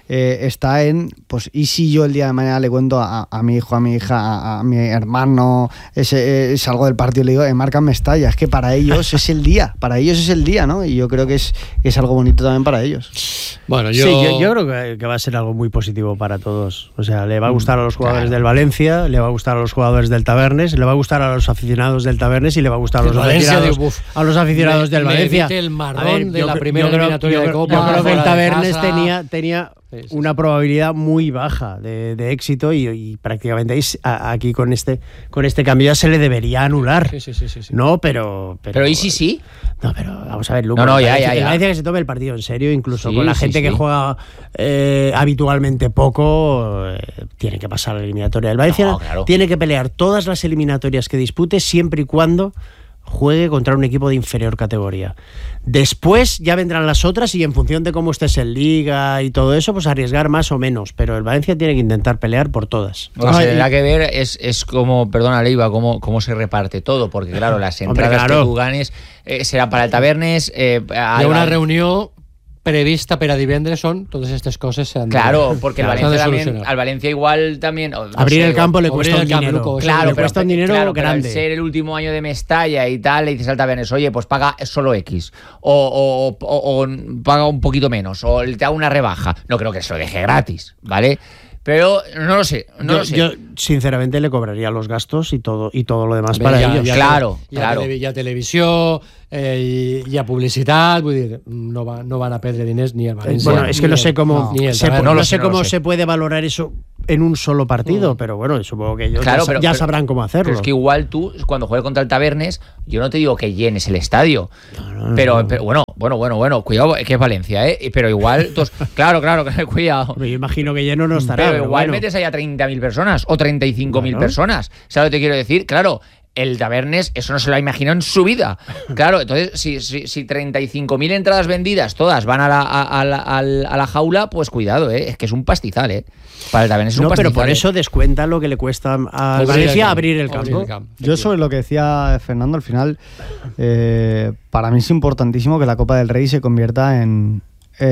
Speaker 4: eh, está en, pues, ¿y si yo el día de mañana le cuento a, a mi hijo, a mi hija, a, a mi hermano, ese, eh, salgo del partido y le digo, eh, marca Mestalla? Es que para ellos es el día, para ellos es el día, ¿no? Y yo creo que es, que es algo bonito también para ellos.
Speaker 1: Bueno, yo...
Speaker 2: Sí, yo, yo creo que, que va a ser algo muy positivo para todos. O sea, le va a gustar a los jugadores claro. del Valencia, le va a gustar a los jugadores del Tabernes, le va a gustar a los aficionados del Tabernes y le va a gustar a los
Speaker 1: Valencia,
Speaker 2: aficionados,
Speaker 1: digo, uf,
Speaker 2: a los aficionados
Speaker 1: me,
Speaker 2: del
Speaker 1: me
Speaker 2: Valencia.
Speaker 1: el marrón
Speaker 2: ver,
Speaker 1: de
Speaker 2: yo,
Speaker 1: la
Speaker 2: yo,
Speaker 1: primera
Speaker 2: yo creo,
Speaker 1: eliminatoria
Speaker 2: yo,
Speaker 1: de Copa.
Speaker 2: Yo creo que el Tabernes
Speaker 1: casa.
Speaker 2: tenía, tenía sí, sí, una probabilidad muy baja de, de éxito y, y prácticamente a, aquí con este con este cambio ya se le debería anular.
Speaker 1: Sí, sí, sí, sí, sí.
Speaker 2: No, pero, pero...
Speaker 3: Pero ¿y si sí?
Speaker 2: No, pero vamos a ver, Lupo.
Speaker 3: No, no, ya, ya,
Speaker 2: ya.
Speaker 3: ya.
Speaker 2: Valencia que se tome el partido en serio, incluso
Speaker 3: sí,
Speaker 2: con la
Speaker 3: sí,
Speaker 2: gente
Speaker 3: sí.
Speaker 2: que juega eh, habitualmente poco, eh, tiene que pasar la eliminatoria. El Valencia
Speaker 3: no, claro.
Speaker 2: tiene que pelear todas las eliminatorias que dispute siempre y cuando juegue contra un equipo de inferior categoría. Después ya vendrán las otras y en función de cómo estés en Liga y todo eso, pues arriesgar más o menos. Pero el Valencia tiene que intentar pelear por todas.
Speaker 3: Lo que se tendrá que ver es, es como, perdona Leiva, cómo, cómo se reparte todo, porque claro, las entradas Hombre, claro. que tú ganes eh, serán para el Tabernes. Eh,
Speaker 1: Hi ha una reunió prevista per a divendres on totes aquestes coses s'han de...
Speaker 3: Claro, porque
Speaker 1: claro,
Speaker 3: el Valencia también, al Valencia igual también... No
Speaker 2: abrir
Speaker 3: sé,
Speaker 2: el campo le cuesta un
Speaker 1: campo,
Speaker 2: dinero.
Speaker 1: Luco,
Speaker 3: claro,
Speaker 2: le
Speaker 3: pero,
Speaker 2: cuesta un dinero
Speaker 3: claro,
Speaker 2: grande.
Speaker 3: Pero al ser el último año de Mestalla y tal, le dices al Tabernes, oye, pues paga solo X, o, o, o, o paga un poquito menos, o te da una rebaja. No creo que se lo deje gratis, ¿vale? Pero no lo sé, no
Speaker 2: yo,
Speaker 3: lo sé.
Speaker 2: Yo, sinceramente, le cobraría los gastos y todo y todo lo demás
Speaker 1: Bé,
Speaker 2: para
Speaker 1: ja,
Speaker 2: ellos.
Speaker 1: Ja,
Speaker 3: claro,
Speaker 1: hi ha,
Speaker 3: claro.
Speaker 1: Televi hi ha televisió, eh, hi ha publicitat, vull dir, no, va, no van a perdre diners ni el Valencia.
Speaker 2: Bueno, es que no sé cómo,
Speaker 1: no,
Speaker 2: se,
Speaker 1: no,
Speaker 2: no
Speaker 1: no
Speaker 2: sé
Speaker 1: no
Speaker 2: cómo
Speaker 1: sé.
Speaker 2: se puede valorar eso en un solo partido, mm. pero bueno, supongo que ellos
Speaker 3: claro,
Speaker 2: ya,
Speaker 3: pero,
Speaker 2: ya
Speaker 3: pero,
Speaker 2: sabrán cómo hacerlo.
Speaker 3: Pero es que igual tú, cuando juegues contra el Tabernes, yo no te digo que llenes el estadio, no, no, pero, no. pero bueno, bueno, bueno, bueno, cuidado, que es Valencia, ¿eh? Pero igual, tos, claro, claro, cuidado.
Speaker 2: Yo imagino que lleno no estará.
Speaker 3: Pero,
Speaker 2: pero
Speaker 3: igual
Speaker 2: bueno.
Speaker 3: metes ahí a treinta mil personas o treinta y cinco mil
Speaker 2: bueno.
Speaker 3: personas. ¿Sabes lo que te quiero decir? Claro. El Tabernes, eso no se lo ha imaginado en su vida. Claro, entonces, si, si, si treinta y cinco mil entradas vendidas, todas van a la, a, a, la, a la jaula, pues cuidado, ¿eh? Es que es un pastizal, ¿eh? Para el Tabernes es un
Speaker 2: no,
Speaker 3: pastizal.
Speaker 2: Pero por eso descuenta lo que le cuesta a Valencia abrir el campo.
Speaker 4: Abrir el campo. Yo sobre lo que decía Fernando, al final, eh, para mí es importantísimo que la Copa del Rey se convierta en,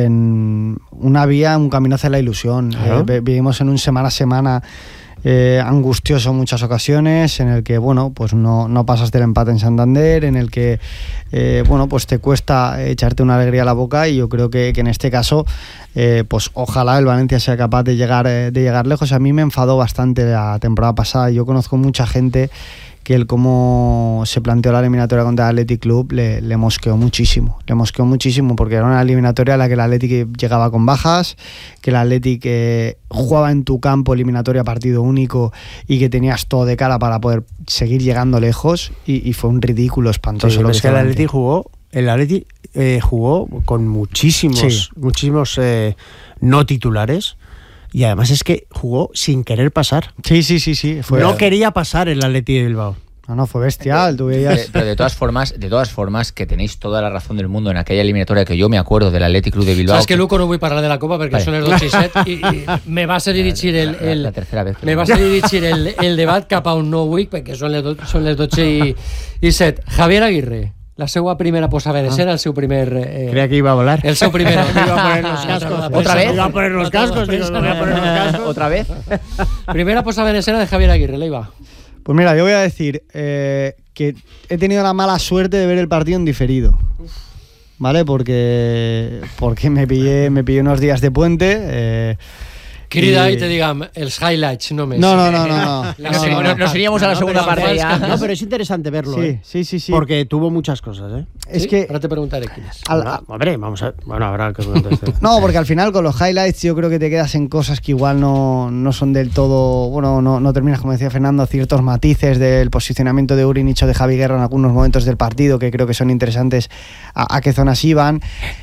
Speaker 4: en una vía, un camino hacia la ilusión.
Speaker 2: Claro.
Speaker 4: Eh, vivimos en un semana a semana Eh, angustioso en muchas ocasiones, en el que bueno, pues no, no pasas del empate en Santander, en el que eh, bueno, pues te cuesta echarte una alegría a la boca, y yo creo que, que en este caso eh, pues ojalá el Valencia sea capaz de llegar, eh, de llegar lejos. A mí me enfadó bastante la temporada pasada. Yo conozco mucha gente que el cómo se planteó la eliminatoria contra el Athletic Club le, le mosqueó muchísimo, le mosqueó muchísimo porque era una eliminatoria en la que el Athletic llegaba con bajas, que el Athletic eh, jugaba en tu campo eliminatoria partido único y que tenías todo de cara para poder seguir llegando lejos, y, y fue un ridículo espantoso.
Speaker 2: Sí,
Speaker 4: lo
Speaker 2: es que el Athletic jugó, el Athletic eh, jugó con muchísimos, sí. muchísimos eh, no titulares. Y además es que jugó sin querer pasar.
Speaker 4: Sí, sí, sí, sí. Fue...
Speaker 2: No quería pasar el Athletic de Bilbao.
Speaker 4: No, no, fue bestial. Tú veías...
Speaker 3: Pero de todas formas, de todas formas, que tenéis toda la razón del mundo en aquella eliminatoria que yo me acuerdo del Athletic Club de Bilbao.
Speaker 1: Sabes que Luco no vull parlar de la Copa perquè vale. Són els dos i set i, i me vas a dirigir el, el,
Speaker 3: la, la tercera vez
Speaker 1: me vas a dirigir el, el debat cap a un nou week perquè són les, do, són les dotze i, i set. Javier Aguirre, la seva primera posada de escena, el seu primer... Eh,
Speaker 2: Creía que iba a volar.
Speaker 1: El seu primer...
Speaker 2: iba a poner los cascos.
Speaker 3: ¿Otra vez?
Speaker 2: Iba a poner los cascos. Digo, voy a poner los cascos.
Speaker 3: ¿Otra vez?
Speaker 1: Primera posada de escena de Javier Aguirre, Leiva.
Speaker 4: Pues mira, yo voy a decir eh, que he tenido la mala suerte de ver el partido en diferido. ¿Vale? Porque, porque me pillé, me pillé unos días de puente... Eh,
Speaker 1: Crida y te digan els highlights només.
Speaker 4: No, no, no, no. no.
Speaker 3: no, no, no, no nos iríamos a la segunda parte ya.
Speaker 2: No, pero es interesante verlo.
Speaker 4: Sí,
Speaker 2: ¿eh?
Speaker 4: sí, sí, sí.
Speaker 2: Porque tuvo muchas cosas, ¿eh?
Speaker 4: Es
Speaker 1: ¿Sí?
Speaker 4: que...
Speaker 1: Ahora te preguntaré quién es.
Speaker 4: Al,
Speaker 2: no, hombre, vamos a... Bueno, habrá que contestar.
Speaker 4: No, porque al final con los highlights yo creo que te quedas en cosas que igual no, no son del todo... Bueno, no, no terminas, como decía Fernando, ciertos matices del posicionamiento de Urinich o de Javi Guerra en algunos momentos del partido que creo que son interesantes a, a qué zonas iban.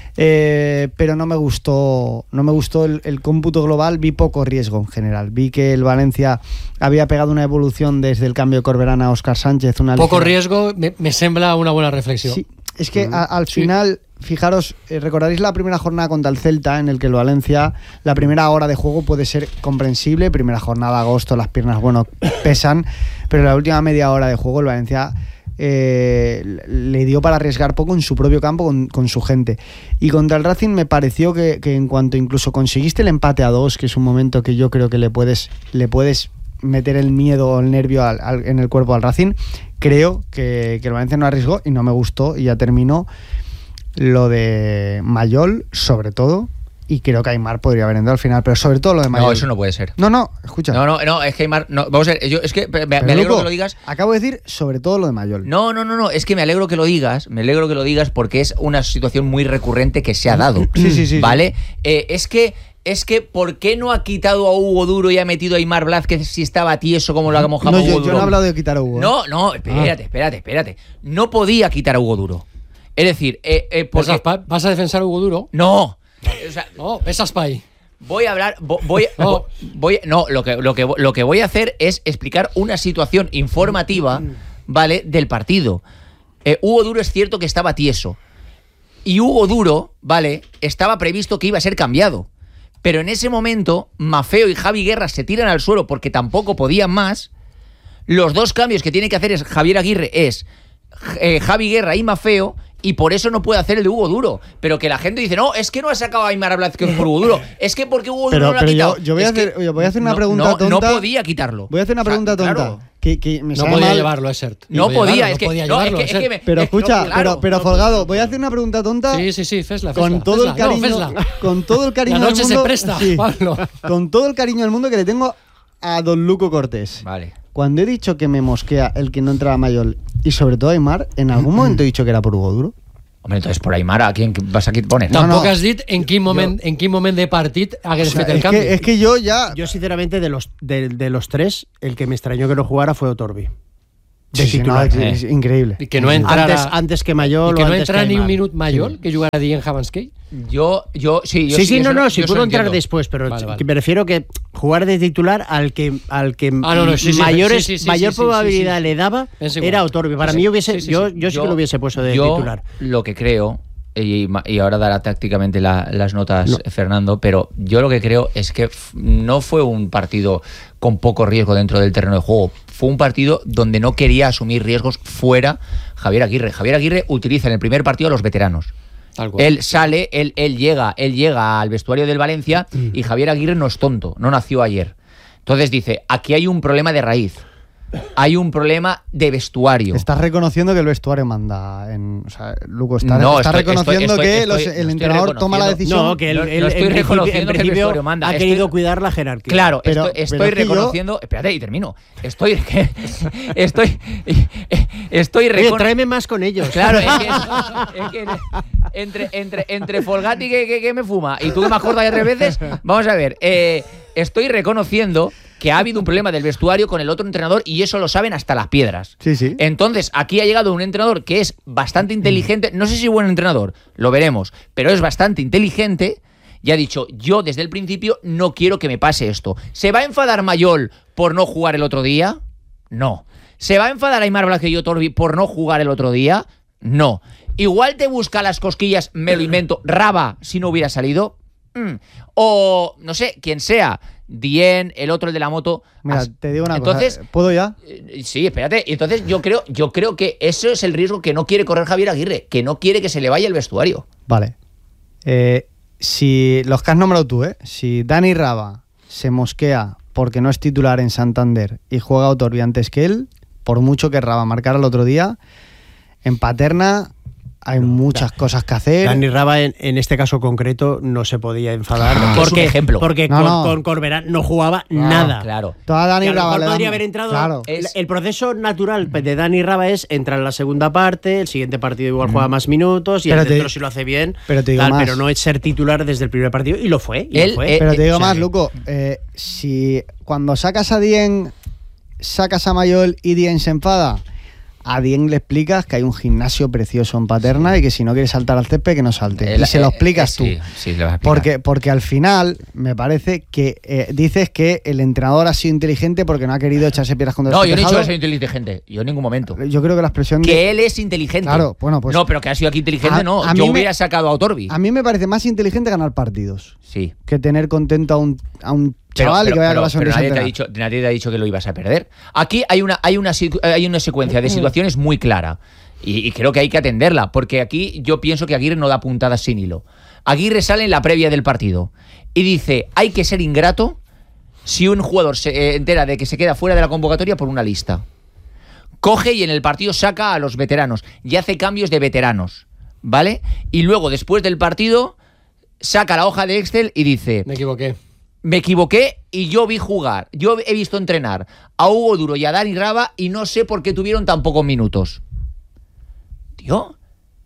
Speaker 4: Eh, pero no me gustó no me gustó el, el cómputo global. Vi poco riesgo en general. Vi que el Valencia había pegado una evolución desde el cambio de Corberán a Óscar Sánchez. Una
Speaker 1: poco
Speaker 4: ligera...
Speaker 1: riesgo, me, me sembla una buena reflexión.
Speaker 4: Sí, es que
Speaker 1: mm,
Speaker 4: a, al
Speaker 1: sí.
Speaker 4: final, fijaros, eh, recordaréis la primera jornada contra el Celta, en el que el Valencia, la primera hora de juego puede ser comprensible. Primera jornada, agosto, las piernas, bueno, pesan, pero la última media hora de juego el Valencia eh, le dio para arriesgar poco en su propio campo con, con su gente. Y contra el Racing me pareció que, que en cuanto incluso conseguiste el empate a dos, que es un momento que yo creo que le puedes, le puedes meter el miedo o el nervio al, al, en el cuerpo al Racing, creo que, que el Valencia no arriesgó y no me gustó, y ya terminó lo de Mayol, sobre todo. Y creo que Aimar podría haber entrado al final, pero sobre todo lo de Mayol.
Speaker 3: No, eso no puede ser.
Speaker 4: No, no, escucha.
Speaker 3: No, no, no, es que Aimar. No, vamos a ver, yo, es que me, me alegro
Speaker 4: Luco,
Speaker 3: que lo digas.
Speaker 4: Acabo de decir sobre todo lo de Mayol.
Speaker 3: No, no, no, no, es que me alegro que lo digas, me alegro que lo digas porque es una situación muy recurrente que se ha dado.
Speaker 4: Sí, sí, sí.
Speaker 3: ¿Vale? Sí. Eh, es que. Es que, ¿por qué no ha quitado a Hugo Duro y ha metido a Aimar Blázquez si estaba tieso como lo ha mojado
Speaker 4: no,
Speaker 3: Hugo
Speaker 4: yo,
Speaker 3: Duro?
Speaker 4: Yo no he hablado de quitar a Hugo.
Speaker 3: No, no, espérate, ah. espérate, espérate. No podía quitar a Hugo Duro. Es decir, eh, eh, porque...
Speaker 1: ¿vas a defensar a Hugo Duro?
Speaker 3: No. O sea,
Speaker 1: no, pesas pa' ahí.
Speaker 3: Voy a hablar, voy,
Speaker 1: no,
Speaker 3: voy, no lo, que, lo, que, lo que voy a hacer es explicar una situación informativa, ¿vale?, del partido. Eh, Hugo Duro es cierto que estaba tieso. Y Hugo Duro, ¿vale?, estaba previsto que iba a ser cambiado. Pero en ese momento, Maffeo y Javi Guerra se tiran al suelo porque tampoco podían más. Los dos cambios que tiene que hacer es Javier Aguirre es eh, Javi Guerra y Maffeo, y por eso no puede hacer el de Hugo Duro. Pero que la gente dice, no, es que no ha sacado a Aimar Blázquez por Hugo Duro. Es que porque Hugo Duro
Speaker 4: pero,
Speaker 3: no lo ha
Speaker 4: pero
Speaker 3: quitado.
Speaker 4: Yo, yo voy, a hacer, yo voy a hacer una
Speaker 3: no,
Speaker 4: pregunta
Speaker 3: no,
Speaker 4: tonta.
Speaker 3: No podía quitarlo.
Speaker 4: Voy a hacer una pregunta o sea, tonta. Claro. Que, que me
Speaker 1: no podía
Speaker 4: mal.
Speaker 1: llevarlo, Esert.
Speaker 3: No, no podía,
Speaker 1: llevarlo,
Speaker 3: es que,
Speaker 1: no podía
Speaker 3: no,
Speaker 1: llevarlo,
Speaker 3: es que, es que me,
Speaker 4: Pero
Speaker 3: es,
Speaker 4: escucha,
Speaker 3: no, claro,
Speaker 4: pero, pero
Speaker 3: no,
Speaker 4: Folgado, voy a hacer una pregunta tonta.
Speaker 1: Sí, sí, sí, fesla, fesla.
Speaker 4: Con todo
Speaker 1: fesla,
Speaker 4: el cariño,
Speaker 1: no,
Speaker 4: con todo el cariño
Speaker 1: La noche
Speaker 4: del mundo,
Speaker 1: se presta,
Speaker 4: sí,
Speaker 1: Pablo.
Speaker 4: Con todo el cariño del mundo que le tengo a don Luco Cortés.
Speaker 3: Vale.
Speaker 4: Cuando he dicho que me mosquea el que no entraba Mayol y sobre todo Aimar, ¿en algún momento he dicho que era por Hugo Duro?
Speaker 3: Hombre, entonces por Aimar, ¿a quién vas a poner?
Speaker 1: Tampoc
Speaker 4: no, no.
Speaker 1: has dit en quin moment, jo, en quin moment de partit hagués
Speaker 4: o sea,
Speaker 1: fet el
Speaker 4: es
Speaker 1: canvi.
Speaker 4: Que, es que yo ya...
Speaker 2: Yo sinceramente de los, de, de los tres, el que me extrañó que no jugara fue Otorbi.
Speaker 4: Sí, sí, no, es, es increíble.
Speaker 1: Y que no entrara,
Speaker 2: antes, antes que Mayol.
Speaker 1: Y que
Speaker 2: o
Speaker 1: no
Speaker 2: antes
Speaker 1: entrara
Speaker 2: que
Speaker 1: ni un
Speaker 2: Aimar.
Speaker 1: minut Mayol,
Speaker 2: sí.
Speaker 1: que jugara Dien Javanskei.
Speaker 3: Yo, yo, sí, yo
Speaker 2: sí,
Speaker 3: sí,
Speaker 2: sí, no,
Speaker 3: eso,
Speaker 2: no, sí pudo entrar
Speaker 3: entiendo.
Speaker 2: después, pero
Speaker 1: vale, vale.
Speaker 2: me refiero que jugar de titular al que al que
Speaker 1: ah, no, no, sí, sí,
Speaker 2: mayores,
Speaker 1: sí, sí, sí,
Speaker 2: mayor
Speaker 1: sí, sí,
Speaker 2: probabilidad
Speaker 1: sí, sí.
Speaker 2: le daba
Speaker 1: es
Speaker 2: era Otorbi. Para
Speaker 1: sí,
Speaker 2: mí hubiese,
Speaker 1: sí, sí,
Speaker 2: yo,
Speaker 1: sí.
Speaker 2: yo sí
Speaker 3: yo,
Speaker 2: que lo hubiese puesto de
Speaker 3: yo
Speaker 2: titular.
Speaker 3: Lo que creo, y, y ahora dará tácticamente la, las notas
Speaker 2: no.
Speaker 3: Fernando, pero yo lo que creo es que no fue un partido con poco riesgo dentro del terreno de juego. Fue un partido donde no quería asumir riesgos fuera Javier Aguirre. Javier Aguirre utiliza en el primer partido a los veteranos. Él sale, él, él llega, él llega al vestuario del Valencia mm. y Javier Aguirre no es tonto, no nació ayer. Entonces dice, aquí hay un problema de raíz. Hay un problema de vestuario.
Speaker 4: Estás reconociendo que el vestuario manda. En, o sea, Luco, está,
Speaker 3: no,
Speaker 4: está
Speaker 3: estoy,
Speaker 4: reconociendo
Speaker 3: estoy,
Speaker 4: que
Speaker 3: estoy,
Speaker 4: los,
Speaker 3: estoy,
Speaker 4: el entrenador toma la decisión.
Speaker 2: No, que el,
Speaker 3: no,
Speaker 2: el,
Speaker 3: no estoy
Speaker 2: en
Speaker 3: reconociendo
Speaker 2: principio,
Speaker 3: que el vestuario manda.
Speaker 2: Ha
Speaker 3: estoy,
Speaker 2: querido cuidar la jerarquía.
Speaker 3: Claro,
Speaker 4: pero,
Speaker 3: estoy,
Speaker 4: pero
Speaker 3: estoy
Speaker 4: es
Speaker 3: reconociendo.
Speaker 4: yo...
Speaker 3: Espérate, y termino. Estoy. estoy. Estoy
Speaker 2: Oye, tráeme más con ellos.
Speaker 3: Claro, es que, es que entre, entre, entre Folgati que, que, que me fuma y tú que me acordas ya tres veces, vamos a ver. Eh, estoy reconociendo que ha habido un problema del vestuario con el otro entrenador y eso lo saben hasta las piedras.
Speaker 4: Sí, sí.
Speaker 3: Entonces, aquí ha llegado un entrenador que es bastante inteligente, no sé si buen entrenador, lo veremos, pero es bastante inteligente y ha dicho, yo desde el principio no quiero que me pase esto. ¿Se va a enfadar Mayol por no jugar el otro día? No. ¿Se va a enfadar Aimar Blázquez y Otorbi por no jugar el otro día? No. Igual te busca las cosquillas, me lo invento, Raba, si no hubiera salido. Mm. O, no sé, quien sea, Dien, el otro, el de la moto.
Speaker 4: Mira,
Speaker 3: As...
Speaker 4: te digo una
Speaker 3: Entonces,
Speaker 4: cosa. ¿Puedo ya?
Speaker 3: Eh, sí, espérate. Entonces yo creo, yo creo que eso es el riesgo que no quiere correr Javier Aguirre, que no quiere que se le vaya el vestuario.
Speaker 4: Vale. Eh, si los que has nombrado tú, ¿eh? Si Dani Raba se mosquea porque no es titular en Santander y juega Otorbi antes que él, por mucho que Raba marcara el otro día, en Paterna hay no, muchas da, cosas que hacer.
Speaker 2: Dani Raba en, en este caso concreto no se podía enfadar
Speaker 3: ah,
Speaker 2: porque,
Speaker 3: es un ejemplo.
Speaker 2: porque
Speaker 4: no,
Speaker 2: con,
Speaker 4: no.
Speaker 2: con Corberán no jugaba
Speaker 3: no,
Speaker 2: nada.
Speaker 3: Claro.
Speaker 4: Toda Dani
Speaker 2: y a lo
Speaker 4: Raba
Speaker 2: mejor
Speaker 4: le
Speaker 2: podría
Speaker 4: dan...
Speaker 2: haber entrado.
Speaker 4: Claro.
Speaker 2: El, el proceso natural de Dani Raba es entrar en la segunda parte, el siguiente partido igual mm. juega más minutos y
Speaker 4: pero
Speaker 2: el dentro
Speaker 4: te,
Speaker 2: si lo hace bien.
Speaker 4: Pero, te digo
Speaker 2: tal,
Speaker 4: más.
Speaker 2: pero no es ser titular desde el primer partido y lo fue. Y
Speaker 3: Él,
Speaker 2: lo fue.
Speaker 3: eh,
Speaker 4: pero te digo
Speaker 3: eh,
Speaker 4: más,
Speaker 3: o sea,
Speaker 4: Luco. Eh, si cuando sacas a Dien, sacas a Mayol y Dien se enfada, a Dien le explicas que hay un gimnasio precioso en Paterna y que si no quiere saltar al césped, que no salte.
Speaker 3: El,
Speaker 4: y se lo explicas
Speaker 3: eh,
Speaker 4: tú.
Speaker 3: Sí, sí, lo vas a explicar.
Speaker 4: Porque, porque al final me parece que eh, dices que el entrenador ha sido inteligente porque no ha querido echarse piedras contra
Speaker 3: No,
Speaker 4: el
Speaker 3: yo no he dicho
Speaker 4: tejado.
Speaker 3: que sea inteligente. Yo en ningún momento.
Speaker 4: Yo creo que la expresión
Speaker 3: Que
Speaker 4: de...
Speaker 3: él es inteligente.
Speaker 4: Claro, bueno, pues...
Speaker 3: No, pero que ha sido aquí inteligente,
Speaker 4: a,
Speaker 3: no.
Speaker 4: a
Speaker 3: Yo
Speaker 4: me,
Speaker 3: hubiera sacado a Otorbi.
Speaker 4: A mí me parece más inteligente ganar partidos.
Speaker 3: Sí.
Speaker 4: Que tener contento a un, a un chaval,
Speaker 3: pero,
Speaker 4: y que vaya
Speaker 3: pero,
Speaker 4: con la sonrisa.
Speaker 3: Pero nadie te, ha dicho, nadie te ha dicho que lo ibas a perder. Aquí hay una, hay una, hay una secuencia de situaciones muy clara. Y, y creo que hay que atenderla, porque aquí yo pienso que Aguirre no da puntadas sin hilo. Aguirre sale en la previa del partido y dice, hay que ser ingrato si un jugador se eh, entera de que se queda fuera de la convocatoria por una lista. Coge y en el partido saca a los veteranos y hace cambios de veteranos, ¿vale? Y luego, después del partido, saca la hoja de Excel y dice...
Speaker 1: Me equivoqué.
Speaker 3: Me equivoqué y yo vi jugar, yo he visto entrenar a Hugo Duro y a Dani Raba y no sé por qué tuvieron tan pocos minutos. Tío,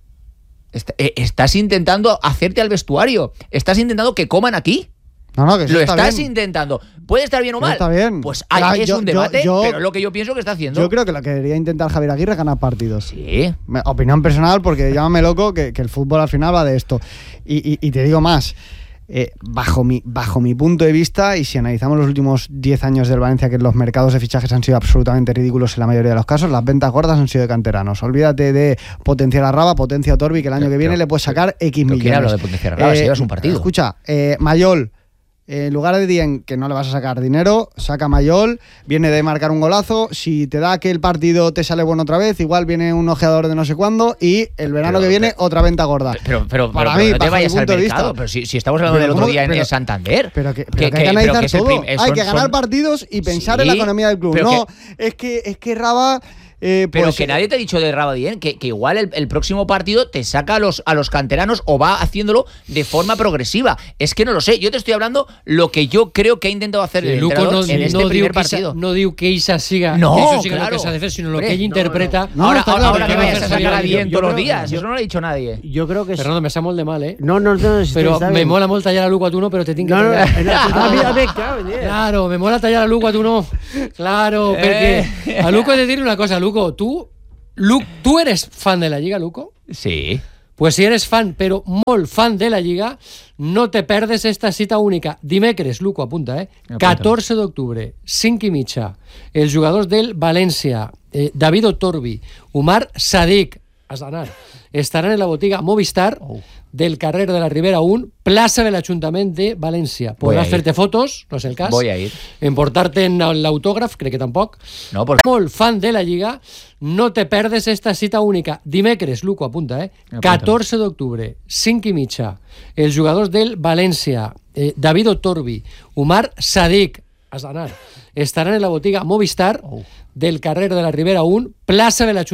Speaker 3: est- eh, estás intentando hacerte al vestuario, estás intentando que coman aquí.
Speaker 4: No, no, que eso
Speaker 3: Lo
Speaker 4: está
Speaker 3: estás
Speaker 4: bien.
Speaker 3: intentando. ¿Puede estar bien o mal?
Speaker 4: Está bien.
Speaker 3: Pues hay,
Speaker 4: Claro,
Speaker 3: es
Speaker 4: yo-
Speaker 3: un
Speaker 4: yo-
Speaker 3: debate,
Speaker 4: yo-
Speaker 3: pero es lo que yo pienso que está haciendo.
Speaker 4: Yo creo que lo que debería intentar Javier Aguirre es ganar partidos.
Speaker 3: Sí.
Speaker 4: Me- Opinión personal, porque llámame loco, que, que el fútbol al final va de esto. Y, y- y te digo más. Eh, bajo, mi, bajo mi punto de vista, y si analizamos los últimos diez años del Valencia, que los mercados de fichajes han sido absolutamente ridículos en la mayoría de los casos, las ventas gordas han sido de canteranos. Olvídate de potenciar a Raba, potencia a Torbi, que el año
Speaker 3: Pero-
Speaker 4: que viene
Speaker 3: pero-
Speaker 4: le puedes sacar X
Speaker 3: pero
Speaker 4: millones.
Speaker 3: ¿quién habla de potenciar a Raba? Si llevas un partido.
Speaker 4: Escucha, eh, Mayol, en lugar de Dien, que no le vas a sacar dinero, saca Mayol, viene de marcar un golazo. Si te da que el partido te sale bueno otra vez, igual viene un ojeador de no sé cuándo y el verano
Speaker 3: Pero-
Speaker 4: que viene otra venta gorda.
Speaker 3: Pero, pero,
Speaker 4: Para
Speaker 3: pero
Speaker 4: mí,
Speaker 3: no te
Speaker 4: bajo mi
Speaker 3: vayas al
Speaker 4: punto de
Speaker 3: mercado.
Speaker 4: vista.
Speaker 3: Pero si, si estamos hablando
Speaker 4: Pero
Speaker 3: del otro
Speaker 4: ¿cómo?
Speaker 3: día en,
Speaker 4: Pero-
Speaker 3: en Santander.
Speaker 4: Pero que, pero
Speaker 3: que-
Speaker 4: que hay que
Speaker 3: que-
Speaker 4: analizar
Speaker 3: pero que es el
Speaker 4: todo.
Speaker 3: prim- eh,
Speaker 4: hay
Speaker 3: son-
Speaker 4: que ganar
Speaker 3: son-
Speaker 4: partidos y pensar
Speaker 3: Sí,
Speaker 4: en la economía del club.
Speaker 3: pero
Speaker 4: No, es que es que Raba... eh,
Speaker 3: Pero
Speaker 4: pues,
Speaker 3: que nadie te ha dicho de Raba Dien que, que igual el, el próximo partido te saca a los, a los canteranos o va haciéndolo de forma progresiva. Es que no lo sé. Yo te estoy hablando lo que yo creo que ha intentado hacer el
Speaker 1: Luco
Speaker 3: entrenador
Speaker 1: no,
Speaker 3: en este
Speaker 1: no
Speaker 3: primer
Speaker 1: diu que Isa-
Speaker 3: partido.
Speaker 1: no diu que Isa siga,
Speaker 3: No,
Speaker 1: que eso siga
Speaker 3: claro.
Speaker 1: lo que se ha de fer, sino lo
Speaker 3: Hombre,
Speaker 1: que ell
Speaker 3: no,
Speaker 1: interpreta.
Speaker 3: no. Ahora,
Speaker 4: está
Speaker 3: ahora,
Speaker 4: claro,
Speaker 3: ahora que
Speaker 4: pero
Speaker 3: vayas
Speaker 4: no
Speaker 3: a
Speaker 4: sé,
Speaker 3: sacar a
Speaker 4: yo-
Speaker 3: Dien
Speaker 2: yo
Speaker 3: todos los
Speaker 2: creo-
Speaker 3: días.
Speaker 2: yo-
Speaker 3: Eso no lo ha dicho nadie.
Speaker 2: Jo crec que... És...
Speaker 1: Fernando, me sap molt de mal, eh?
Speaker 2: No, no, no, si
Speaker 1: Però
Speaker 2: està
Speaker 1: me
Speaker 2: bien.
Speaker 1: mola molt tallar a Luco a tu no, però te tinc que
Speaker 2: No, no,
Speaker 1: tallar.
Speaker 2: no, a mi, a mi, claro, yeah.
Speaker 1: Claro, me mola tallar a Luco a tu no. Claro,
Speaker 3: Eh.
Speaker 1: perquè a Luco he de dir una cosa, Luco, tu, Lu, tu eres fan de la Lliga, Luco?
Speaker 3: Sí.
Speaker 1: Pues si eres fan, però molt fan de la Lliga, no te perdes esta cita única. Dimecres, Luco, apunta, eh? catorze d'octubre, cinc i mitja. Els jugadors del València, eh, David Otorbi, Umar Sadik, has d'anar, estaran en la botiga Movistar
Speaker 3: Oh.
Speaker 1: del carrer de la Ribera un, plaça de l'Ajuntament de València.
Speaker 3: Voy a
Speaker 1: Podràs
Speaker 3: ir.
Speaker 1: fer-te fotos, no és el cas.
Speaker 3: Voy a ir.
Speaker 1: Emportar-te en l'autògraf, crec que tampoc.
Speaker 3: No, porque...
Speaker 1: Molt fan de la Lliga, no te perdes esta cita única. Dimecres, Luco, apunta, eh?
Speaker 3: Apunta.
Speaker 1: catorze d'octubre, cinc i mitja. Els jugadors del València, eh, David Otorbi, Umar Sadik, has d'anar, estaran en la botiga Movistar
Speaker 3: Oh.
Speaker 1: del carrer de la Ribera un, plaça de l'Ajuntament